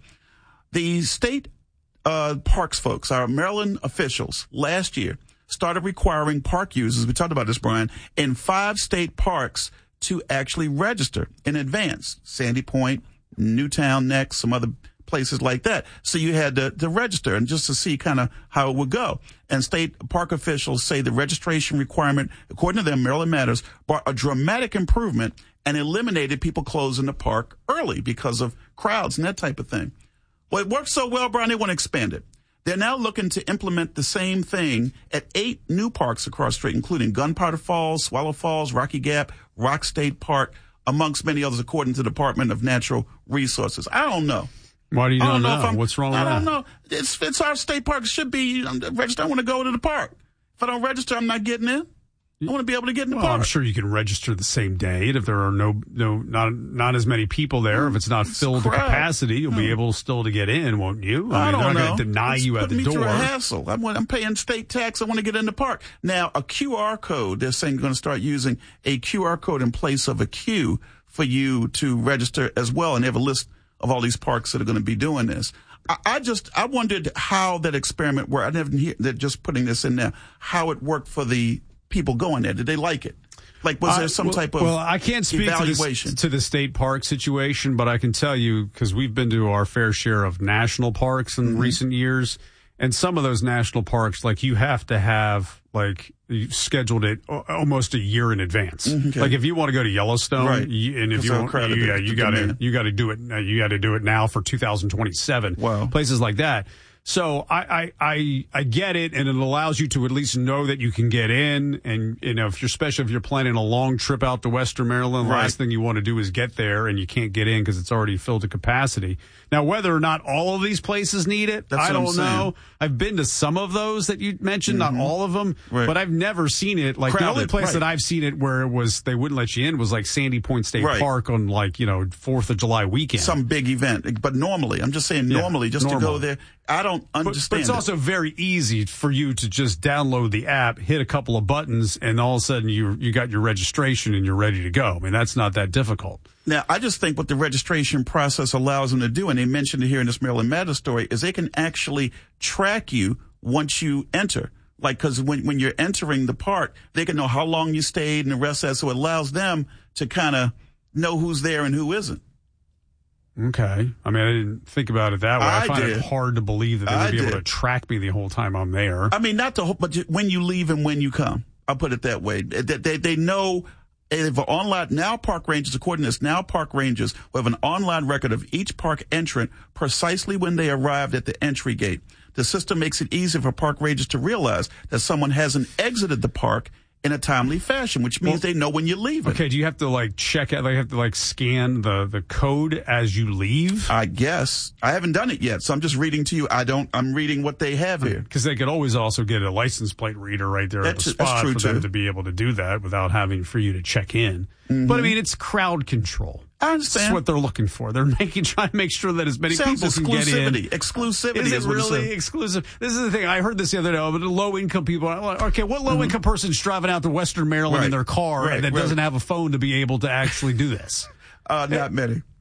S2: The state Uh, parks folks, our Maryland officials, last year started requiring park users, we talked about this, Brian, in five state parks to actually register in advance. Sandy Point, Newtown next, some other places like that. So you had to, to register and just to see kind of how it would go. And state park officials say the registration requirement, according to them, Maryland Matters, brought a dramatic improvement and eliminated people closing the park early because of crowds and that type of thing. Well, it worked so well, Brian, they want to expand it. They're now looking to implement the same thing at eight new parks across the street, including Gunpowder Falls, Swallow Falls, Rocky Gap, Rock State Park, amongst many others, according to the Department of Natural Resources. I don't know.
S1: Why do you
S2: I
S1: don't
S2: know?
S1: know?
S2: If
S1: What's wrong with
S2: I
S1: that?
S2: don't know. It's, it's our state park. It should be I'm registered. I want to go to the park. If I don't register, I'm not getting in. I want to be able to get in the
S1: well,
S2: park.
S1: I'm sure you can register the same day. And if there are no, no, not, not as many people there, if it's not
S2: It's
S1: filled to
S2: crowd.
S1: capacity, you'll be able still to get in, won't you?
S2: I,
S1: mean,
S2: don't
S1: they're not
S2: know.
S1: going to deny
S2: It's
S1: you at
S2: putting
S1: the
S2: me
S1: door.
S2: through a hassle. I'm, I'm paying state tax. I want to get in the park. Now, a Q R code, they're saying they're going to start using a Q R code in place of a queue for you to register as well. And they have a list of all these parks that are going to be doing this. I, I just, I wondered how that experiment worked. I didn't hear that just putting this in there, how it worked for the people going there. Did they like it? Like, was there some
S1: uh, well,
S2: type of
S1: well, I can't speak
S2: evaluation?
S1: To, this, to the state park situation, but I can tell you, because we've been to our fair share of national parks in
S2: Mm-hmm.
S1: recent years, and some of those national parks, like, you have to have, like, you've scheduled it almost a year in advance.
S2: Okay.
S1: Like, if you want to go to Yellowstone,
S2: Right.
S1: you, and if you
S2: how
S1: want,
S2: crowded
S1: you,
S2: the-
S1: yeah,
S2: the
S1: you got to
S2: demand.
S1: you got to do it. You got to do it now for two thousand twenty-seven.
S2: Wow.
S1: Places like that. So I, I, I, I get it, and it allows you to at least know that you can get in. And, you know, if you're, especially if you're planning a long trip out to Western Maryland, the
S2: Right.
S1: last thing you want to do is get there and you can't get in because it's already filled to capacity. Now, whether or not all of these places need it,
S2: That's
S1: I
S2: what I'm
S1: don't
S2: saying.
S1: know. I've been to some of those that you mentioned,
S2: Mhm.
S1: not all of them,
S2: Right.
S1: but I've never seen it. Like, the only
S2: Crowded,
S1: place
S2: right.
S1: that I've seen it where it was, they wouldn't let you in was like Sandy Point State
S2: Right.
S1: Park on, like, you know, fourth of July weekend.
S2: Some big event. But normally, I'm just saying
S1: Yeah,
S2: normally, just to
S1: normal.
S2: go there, I don't
S1: But,
S2: understand
S1: but it's
S2: it.
S1: also very easy for you to just download the app, hit a couple of buttons, and all of a sudden you you got your registration and you're ready to go. I mean, that's not that difficult.
S2: Now, I just think what the registration process allows them to do, and they mentioned it here in this Maryland Matters story, is they can actually track you once you enter. Like, because when, when you're entering the park, they can know how long you stayed and the rest of that. So it allows them to kind of know who's there and who isn't.
S1: Okay. I mean, I didn't think about it that way. I,
S2: I
S1: find
S2: did.
S1: it hard to believe that they would
S2: I
S1: be able
S2: did.
S1: to track me the whole time I'm there.
S2: I mean, not the whole, but ju- when you leave and when you come. I'll put it that way. They, they, they know if an online, now park rangers, according to this, now park rangers will have an online record of each park entrant precisely when they arrived at the entry gate. The system makes it easy for park rangers to realize that someone hasn't exited the park in a timely fashion, which means
S1: Well,
S2: they know when you're leaving.
S1: Okay, do you have to like check out, they have to like scan the, the code as you leave?
S2: I guess. I haven't done it yet, so I'm just reading to you. I don't, I'm reading what they have here.
S1: Because they could always also get a license plate reader right there at
S2: That's-
S1: the
S2: that's
S1: spot
S2: true,
S1: for them
S2: too.
S1: to be able to do that without having for you to check in.
S2: Mm-hmm.
S1: But I mean, it's crowd control.
S2: I
S1: That's
S2: understand.
S1: what they're looking for. They're making trying to make sure that as many
S2: Sounds
S1: people can get in.
S2: exclusivity. Exclusivity
S1: Is
S2: is
S1: it
S2: what it
S1: really
S2: says.
S1: exclusive? This is the thing. I heard this the other day. Oh, but the low income people. I'm like, okay, what low income person's driving out to Western Maryland in
S2: Right.
S1: their car
S2: Right,
S1: and that
S2: right.
S1: doesn't have a phone to be able to actually do this?
S2: Uh, not many.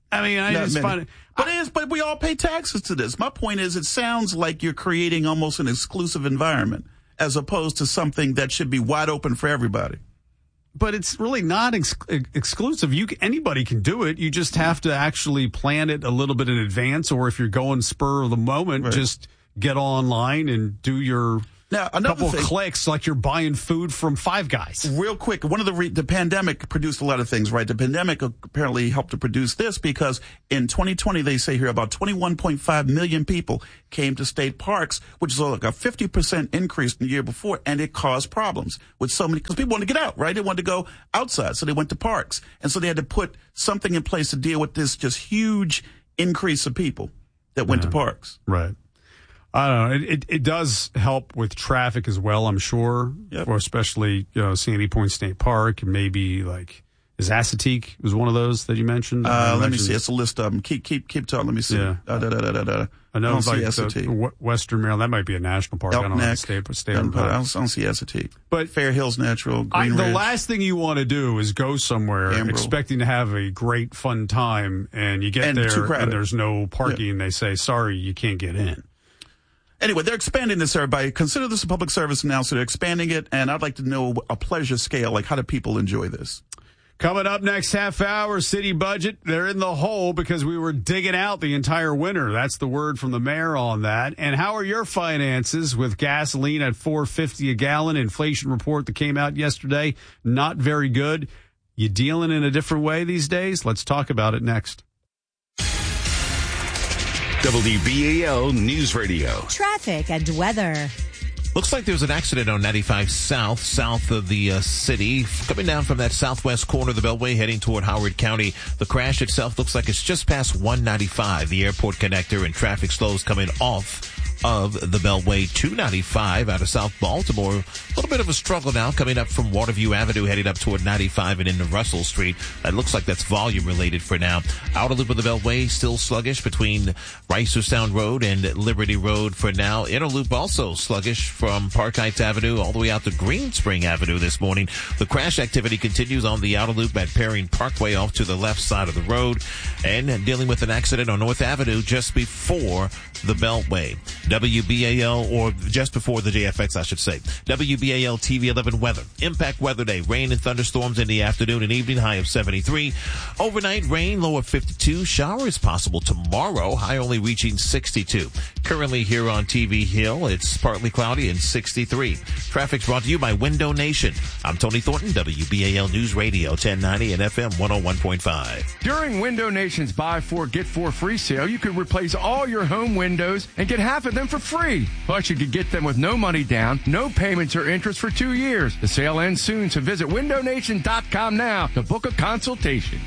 S1: I mean, I
S2: Not
S1: just
S2: many.
S1: find it.
S2: But it is, but we all pay taxes to this. My point is, it sounds like you're creating almost an exclusive environment as opposed to something that should be wide open for everybody.
S1: But it's really not ex- exclusive. You anybody can do it. You just have to actually plan it a little bit in advance, or if you're going spur of the moment,
S2: Right.
S1: just get online and do your
S2: now, another
S1: couple
S2: thing,
S1: of clicks like you're buying food from Five Guys.
S2: Real quick, one of the re- the pandemic produced a lot of things, right? The pandemic apparently helped to produce this because in twenty twenty, they say here about twenty-one point five million people came to state parks, which is like a fifty percent increase in the year before, and it caused problems with so many, because people wanted to get out, right? They wanted to go outside, so they went to parks. And so they had to put something in place to deal with this just huge increase of people that went
S1: Yeah.
S2: to parks.
S1: Right. I don't know. It, it it does help with traffic as well, I'm sure,
S2: Yep.
S1: or especially, you know, Sandy Point State Park and maybe like, is Assateague was one of those that you mentioned?
S2: Uh,
S1: You
S2: let me
S1: mentioned-
S2: see. It's a list of them. Keep, keep, keep talking. Let me see.
S1: Yeah.
S2: Uh, da, da, da, da, da.
S1: I know
S2: don't
S1: it's like
S2: see
S1: the,
S2: S A T.
S1: the Western Maryland. That might be a national park. I don't know.
S2: Elk
S1: State,
S2: Neck.
S1: state
S2: Doesn't put- I
S1: park.
S2: don't, I don't see S A T.
S1: But
S2: Fair Hills Natural,
S1: I,
S2: Green
S1: the
S2: Ridge.
S1: last thing you want to do is go somewhere
S2: Ambro.
S1: expecting to have a great fun time, and you get
S2: And too
S1: there
S2: crowded.
S1: and there's no parking. And they say, sorry, you can't get in.
S2: Anyway, they're expanding this, everybody. Consider this a public service announcement. They're expanding it, and I'd like to know a pleasure scale. Like, how do people enjoy this?
S1: Coming up next half hour, city budget. They're in the hole because we were digging out the entire winter. That's the word from the mayor on that. And how are your finances with gasoline at four fifty a gallon? Inflation report that came out yesterday, not very good. You dealing in a different way these days? Let's talk about it next.
S4: W B A L News Radio.
S3: Traffic and weather.
S6: Looks like there's an accident on ninety-five South, south of the uh, city, coming down from that southwest corner of the Beltway, heading toward Howard County. The crash itself looks like it's just past one ninety-five, the airport connector, and traffic slows coming off of the Beltway. Two ninety-five out of South Baltimore. A little bit of a struggle now coming up from Waterview Avenue, heading up toward ninety-five and into Russell Street. It looks like that's volume related for now. Outer loop of the Beltway still sluggish between Rice or Sound Road and Liberty Road for now. Inner loop also sluggish from Park Heights Avenue all the way out to Green Spring Avenue this morning. The crash activity continues on the outer loop at Perrine Parkway off to the left side of the road, and dealing with an accident on North Avenue just before the Beltway. W B A L, or just before the J F X, I should say. W B A L T V eleven weather. Impact weather day. Rain and thunderstorms in the afternoon and evening, high of seventy-three. Overnight rain, low of fifty-two. Showers possible tomorrow, high only reaching sixty-two. Currently here on T V Hill, it's partly cloudy and sixty-three. Traffic's brought to you by Window Nation. I'm Tony Thornton, W B A L News Radio, ten ninety and F M one oh one point five.
S8: During Window Nation's Buy Four, Get Four free sale, you could replace all your home windows and get half of them for free. Plus, you could get them with no money down, no payments or interest for two years. The sale ends soon, so visit window nation dot com now to book a consultation.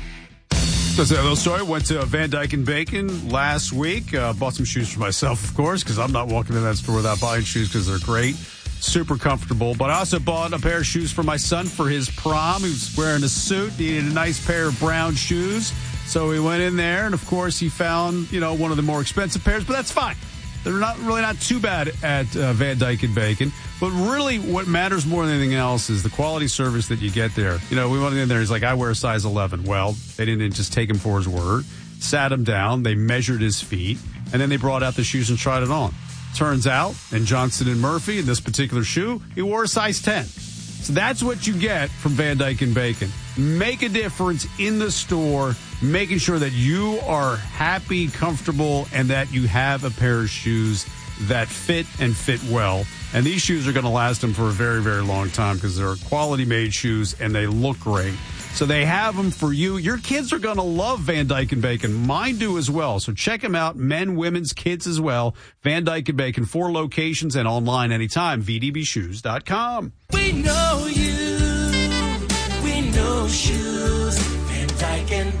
S1: So, a little story. Went to Van Dyke and Bacon last week. Uh, bought some shoes for myself, of course, because I'm not walking in that store without buying shoes because they're great. Super comfortable. But I also bought a pair of shoes for my son for his prom. He was wearing a suit, needed a nice pair of brown shoes. So we went in there, and of course, he found, you know, one of the more expensive pairs, but that's fine. They're not really not too bad at uh, Van Dyke and Bacon. But really what matters more than anything else is the quality service that you get there. You know, we went in there, he's like, I wear a size eleven. Well, they didn't just take him for his word. Sat him down, they measured his feet, and then they brought out the shoes and tried it on. Turns out, in Johnson and Murphy, in this particular shoe, he wore a size ten. So that's what you get from Van Dyke and Bacon. Make a difference in the store, making sure that you are happy, comfortable, and that you have a pair of shoes that fit and fit well. And these shoes are going to last them for a very, very long time because they're quality-made shoes and they look great. So they have them for you. Your kids are going to love Van Dyke and Bacon. Mine do as well. So check them out. Men, women's, kids as well. Van Dyke and Bacon, four locations and online anytime. V D B shoes dot com.
S9: We know you. We know shoes. Van Dyke and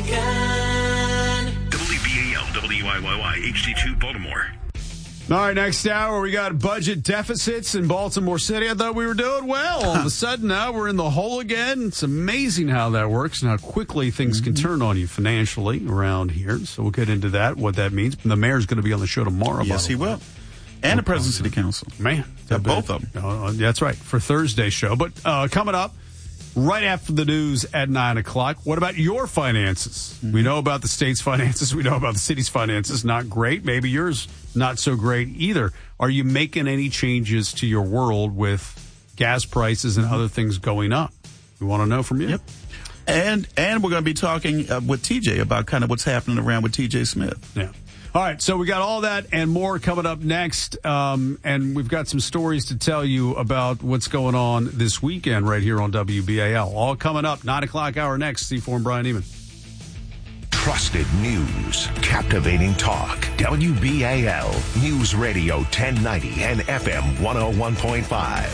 S9: Bacon.
S4: W B A L W I Y Y H D two Baltimore.
S1: All right, next hour, we got budget deficits in Baltimore City. I thought we were doing well. All of a sudden, now we're in the hole again. It's amazing how that works and how quickly things mm-hmm. can turn on you financially around here. So we'll get into that, what that means. The mayor's going to be on the show tomorrow.
S2: Yes, he will. And the President City Council.
S1: Man.
S2: Both of them.
S1: Uh, that's right, for Thursday's show. But uh, coming up, right after the news at nine o'clock. What about your finances? Mm-hmm. We know about the state's finances. We know about the city's finances. Not great. Maybe yours not so great either. Are you making any changes to your world with gas prices and other things going up? We want to know from you.
S2: Yep. And and we're going to be talking uh, with T J about kind of what's happening around with T J Smith.
S1: Yeah. All right, so we got all that and more coming up next, um, and we've got some stories to tell you about what's going on this weekend right here on W B A L. All coming up, nine o'clock hour next. C four and Brian Eman.
S7: Trusted news, captivating talk. W B A L News Radio ten ninety and F M one oh one point five.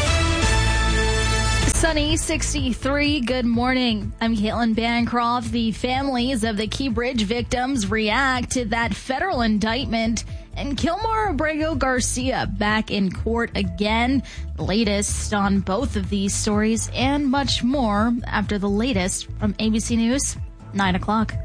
S10: Sunny, sixty-three. Good morning. I'm Caitlin Bancroft. The families of the Key Bridge victims react to that federal indictment, and Kilmar Abrego Garcia back in court again. The latest on both of these stories and much more after the latest from A B C News, nine o'clock.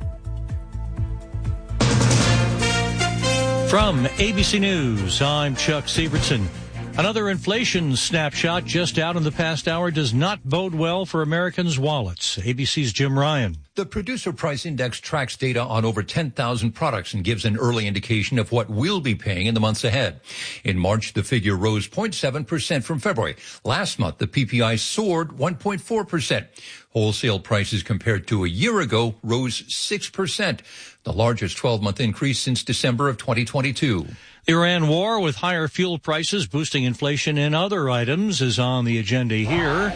S11: From A B C News, I'm Chuck Sievertson. Another inflation snapshot just out in the past hour does not bode well for Americans' wallets. A B C's Jim Ryan.
S12: The Producer Price Index tracks data on over ten thousand products and gives an early indication of what we'll be paying in the months ahead. In March, the figure rose zero point seven percent from February. Last month, the P P I soared one point four percent. Wholesale prices compared to a year ago rose six percent, the largest twelve-month increase since December of twenty twenty-two.
S11: The Iran war with higher fuel prices boosting inflation in other items is on the agenda here.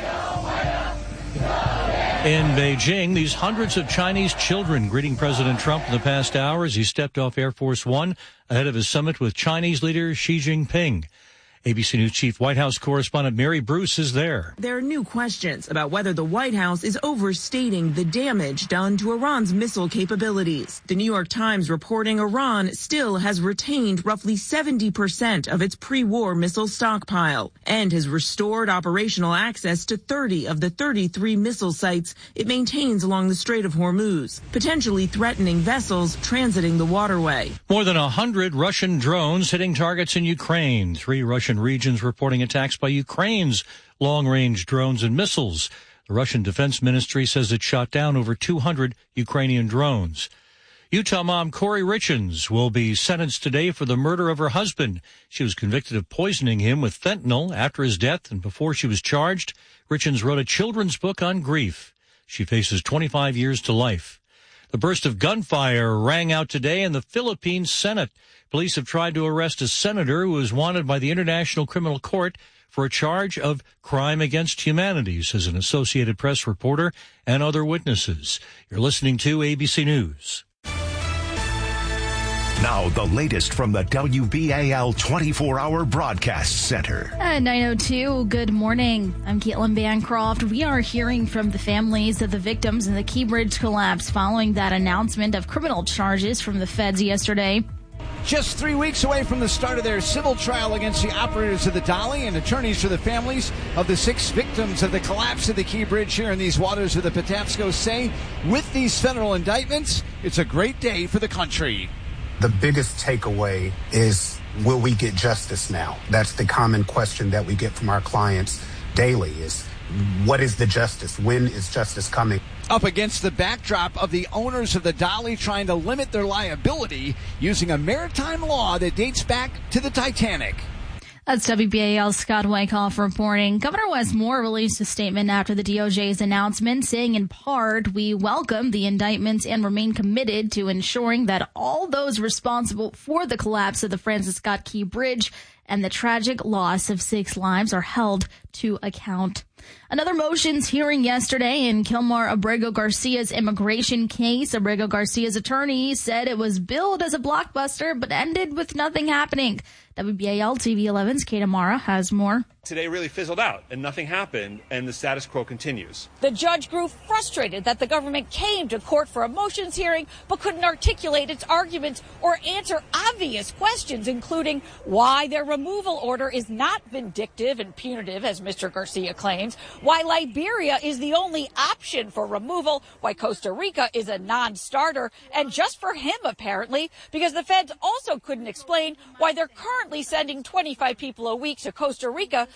S11: In Beijing, these hundreds of Chinese children greeting President Trump in the past hour as he stepped off Air Force One ahead of his summit with Chinese leader Xi Jinping. A B C News Chief White House correspondent Mary Bruce is there.
S23: There are new questions about whether the White House is overstating the damage done to Iran's missile capabilities. The New York Times reporting Iran still has retained roughly seventy percent of its pre-war missile stockpile and has restored operational access to thirty of the thirty-three missile sites it maintains along the Strait of Hormuz, potentially threatening vessels transiting the waterway.
S11: More than one hundred Russian drones hitting targets in Ukraine. Three Russian regions reporting attacks by Ukraine's long-range drones and missiles. The Russian Defense Ministry says it shot down over two hundred Ukrainian drones. Utah mom Corey Richens will be sentenced today for the murder of her husband. She was convicted of poisoning him with fentanyl after his death, and before she was charged, Richens wrote a children's book on grief. She faces twenty-five years to life. The burst of gunfire rang out today in the Philippine Senate. Police have tried to arrest a senator who is wanted by the International Criminal Court for a charge of crime against humanity, says an Associated Press reporter and other witnesses. You're listening to A B C News.
S7: Now, the latest from the W B A L twenty-four hour Broadcast Center.
S10: At nine oh two, good morning. I'm Caitlin Bancroft. We are hearing from the families of the victims in the Key Bridge collapse following that announcement of criminal charges from the feds yesterday.
S13: Just three weeks away from the start of their civil trial against the operators of the Dolly, and attorneys for the families of the six victims of the collapse of the Key Bridge here in these waters of the Patapsco say, with these federal indictments, it's a great day for the country.
S15: The biggest takeaway is, will we get justice now? That's the common question that we get from our clients daily is, what is the justice? When is justice coming?
S13: Up against the backdrop of the owners of the Dolly trying to limit their liability using a maritime law that dates back to the Titanic.
S10: That's W B A L's Scott Wyckoff reporting. Governor Wes Moore released a statement after the D O J's announcement, saying in part, we welcome the indictments and remain committed to ensuring that all those responsible for the collapse of the Francis Scott Key Bridge and the tragic loss of six lives are held to account. Another motions hearing yesterday in Kilmar Abrego Garcia's immigration case. Abrego Garcia's attorney said it was billed as a blockbuster, but ended with nothing happening. W B A L T V eleven's Kate Amara has more.
S16: Today really fizzled out and nothing happened, and the status quo continues.
S27: The judge grew frustrated that the government came to court for a motions hearing but couldn't articulate its arguments or answer obvious questions, including why their removal order is not vindictive and punitive, as Mister Garcia claims, why Liberia is the only option for removal, why Costa Rica is a non-starter, and just for him, apparently, because the feds also couldn't explain why they're currently sending twenty-five people a week to Costa Rica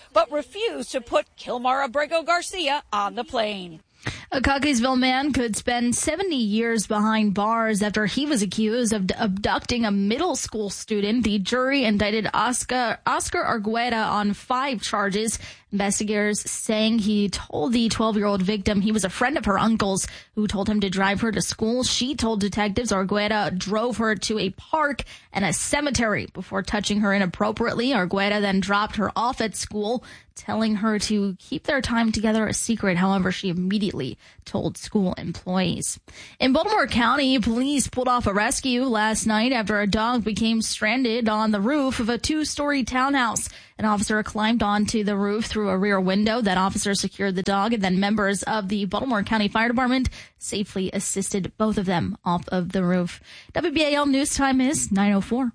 S27: but refused to put Kilmar Abrego Garcia on the plane.
S10: A Cockeysville man could spend seventy years behind bars after he was accused of abducting a middle school student. The jury indicted Oscar, Oscar Argueta on five charges. Investigators saying he told the twelve-year-old victim he was a friend of her uncle's who told him to drive her to school. She told detectives Argueta drove her to a park and a cemetery before touching her inappropriately. Argueta then dropped her off at school, telling her to keep their time together a secret. However, she immediately told school employees. In Baltimore County, police pulled off a rescue last night after a dog became stranded on the roof of a two-story townhouse. An officer climbed onto the roof through a rear window. That officer secured the dog, and then members of the Baltimore County Fire Department safely assisted both of them off of the roof. W B A L News Time is nine oh four.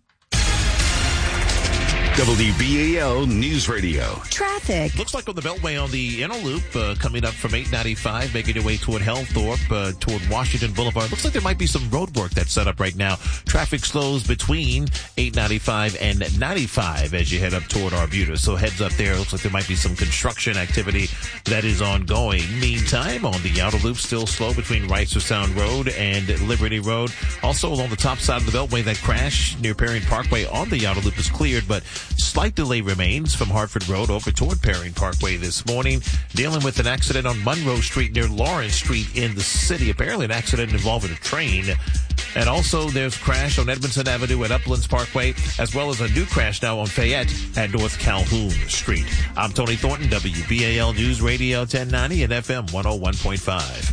S4: W B A L News Radio.
S26: Traffic.
S6: Looks like on the Beltway on the inner loop, uh, coming up from eight ninety-five, making your way toward Hellthorpe, uh, toward Washington Boulevard. Looks like there might be some road work that's set up right now. Traffic slows between eight ninety-five and ninety-five as you head up toward Arbutus. So heads up there. Looks like there might be some construction activity that is ongoing. Meantime, on the outer loop, still slow between Reisterstown Road and Liberty Road. Also along the top side of the Beltway, that crash near Perrine Parkway on the outer loop is cleared, but slight delay remains from Hartford Road over toward Perrine Parkway this morning. Dealing with an accident on Monroe Street near Lawrence Street in the city. Apparently an accident involving a train. And also there's crash on Edmondson Avenue at Uplands Parkway, as well as a new crash now on Fayette at North Calhoun Street. I'm Tony Thornton, W B A L News Radio ten ninety and F M one oh one point five.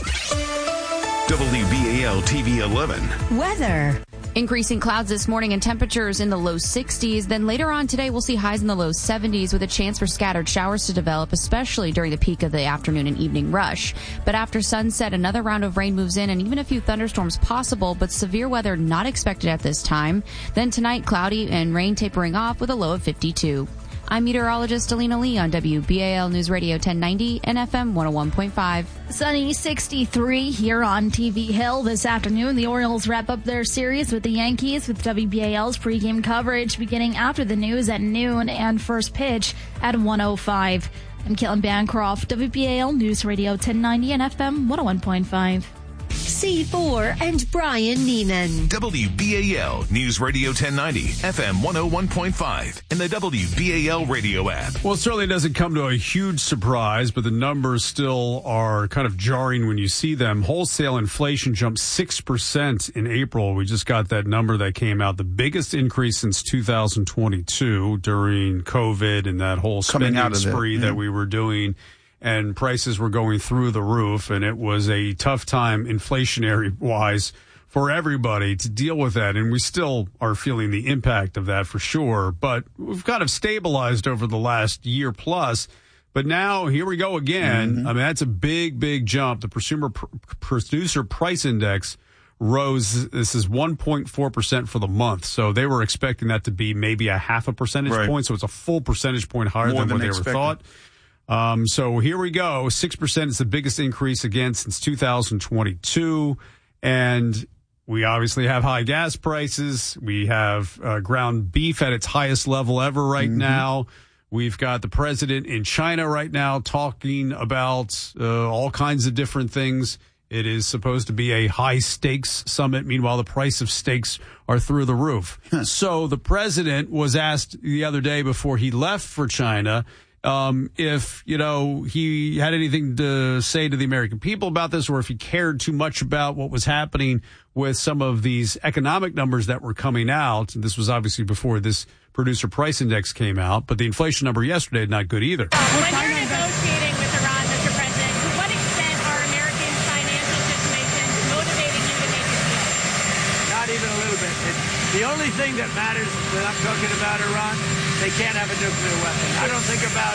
S4: W B A L T V eleven.
S26: Weather.
S14: Increasing clouds this morning and temperatures in the low sixties. Then later on today, we'll see highs in the low seventies with a chance for scattered showers to develop, especially during the peak of the afternoon and evening rush. But after sunset, another round of rain moves in and even a few thunderstorms possible, but severe weather not expected at this time. Then tonight, cloudy and rain tapering off with a low of fifty-two. I'm meteorologist Alina Lee on W B A L News Radio ten ninety and F M one oh one point five.
S10: Sunny sixty-three here on T V Hill this afternoon. The Orioles wrap up their series with the Yankees with W B A L's pregame coverage beginning after the news at noon and first pitch at one oh five. I'm Caitlin Bancroft, W B A L News Radio ten ninety and F M one oh one point five.
S26: C four and Brian Neiman.
S4: W B A L News Radio ten ninety, F M one oh one point five, and the W B A L radio app.
S1: Well, it certainly doesn't come to a huge surprise, but the numbers still are kind of jarring when you see them. Wholesale inflation jumped six percent in April. We just got that number that came out, the biggest increase since two thousand twenty-two during COVID and that whole spending
S2: out of
S1: spree
S2: it, yeah.
S1: that we were doing. And prices were going through the roof, and it was a tough time inflationary-wise for everybody to deal with that. And we still are feeling the impact of that for sure. But we've kind of stabilized over the last year plus. But now, here we go again. Mm-hmm. I mean, that's a big, big jump. The Consumer Pr- Producer Price Index rose. This is one point four percent for the month. So they were expecting that to be maybe a half a percentage
S2: right.
S1: point. So it's a full percentage point higher
S2: More
S1: than,
S2: than
S1: what they
S2: expected.
S1: were thought. Um, so here we go. six percent is the biggest increase again since two thousand twenty-two. And we obviously have high gas prices. We have uh, ground beef at its highest level ever right mm-hmm. now. We've got the president in China right now talking about uh, all kinds of different things. It is supposed to be a high stakes summit. Meanwhile, the price of steaks are through the roof. So the president was asked the other day before he left for China Um, if, you know, he had anything to say to the American people about this, or if he cared too much about what was happening with some of these economic numbers that were coming out. And this was obviously before this producer price index came out, but the inflation number yesterday not good either.
S27: When you're negotiating with Iran, Mister President, to what extent are American financial situations motivating you to make a deal?
S17: Not even a little bit. It's the only thing that matters when I'm talking about Iran, they can't have a nuclear weapon. I don't think about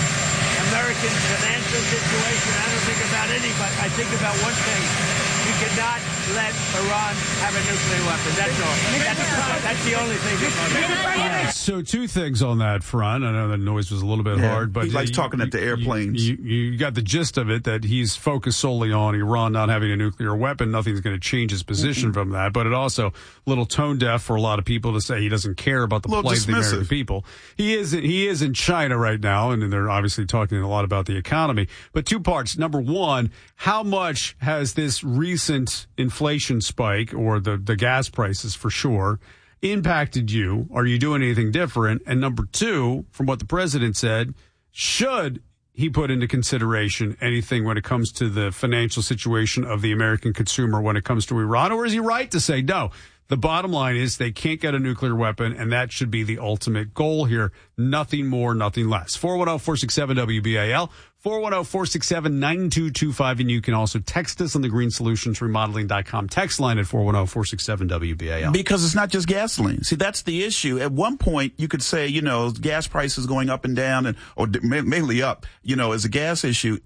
S17: American financial situation. I don't think about anybody. I think about one thing. You cannot let Iran have a nuclear weapon. That's all. That's, that's the only thing that matters.
S1: So two things on that front. I know that noise was a little bit
S2: Yeah,
S1: hard, but
S2: he likes
S1: you,
S2: talking at the airplanes.
S1: You, you, you got the gist of it, that he's focused solely on Iran not having a nuclear weapon. Nothing's going to change his position mm-hmm. from that. But it also a little tone deaf for a lot of people to say he doesn't care about the plight of the American people. He is he is in China right now, and they're obviously talking a lot about the economy. But two parts. Number one, how much has this recent inflation spike, or the the gas prices for sure, impacted you? Are you doing anything different? And number two, from what the president said, should he put into consideration anything when it comes to the financial situation of the American consumer when it comes to Iran? Or is he right to say, no, the bottom line is they can't get a nuclear weapon, and that should be the ultimate goal here. Nothing more, nothing less. four one zero, four six seven, W B A L, four one zero, four six seven, nine two two five, and you can also text us on the green solutions remodeling dot com text line at four one zero, four six seven, W B A L.
S2: Because it's not just gasoline. See, that's the issue. At one point, you could say, you know, gas prices going up and down, and or mainly up, you know, is a gas issue.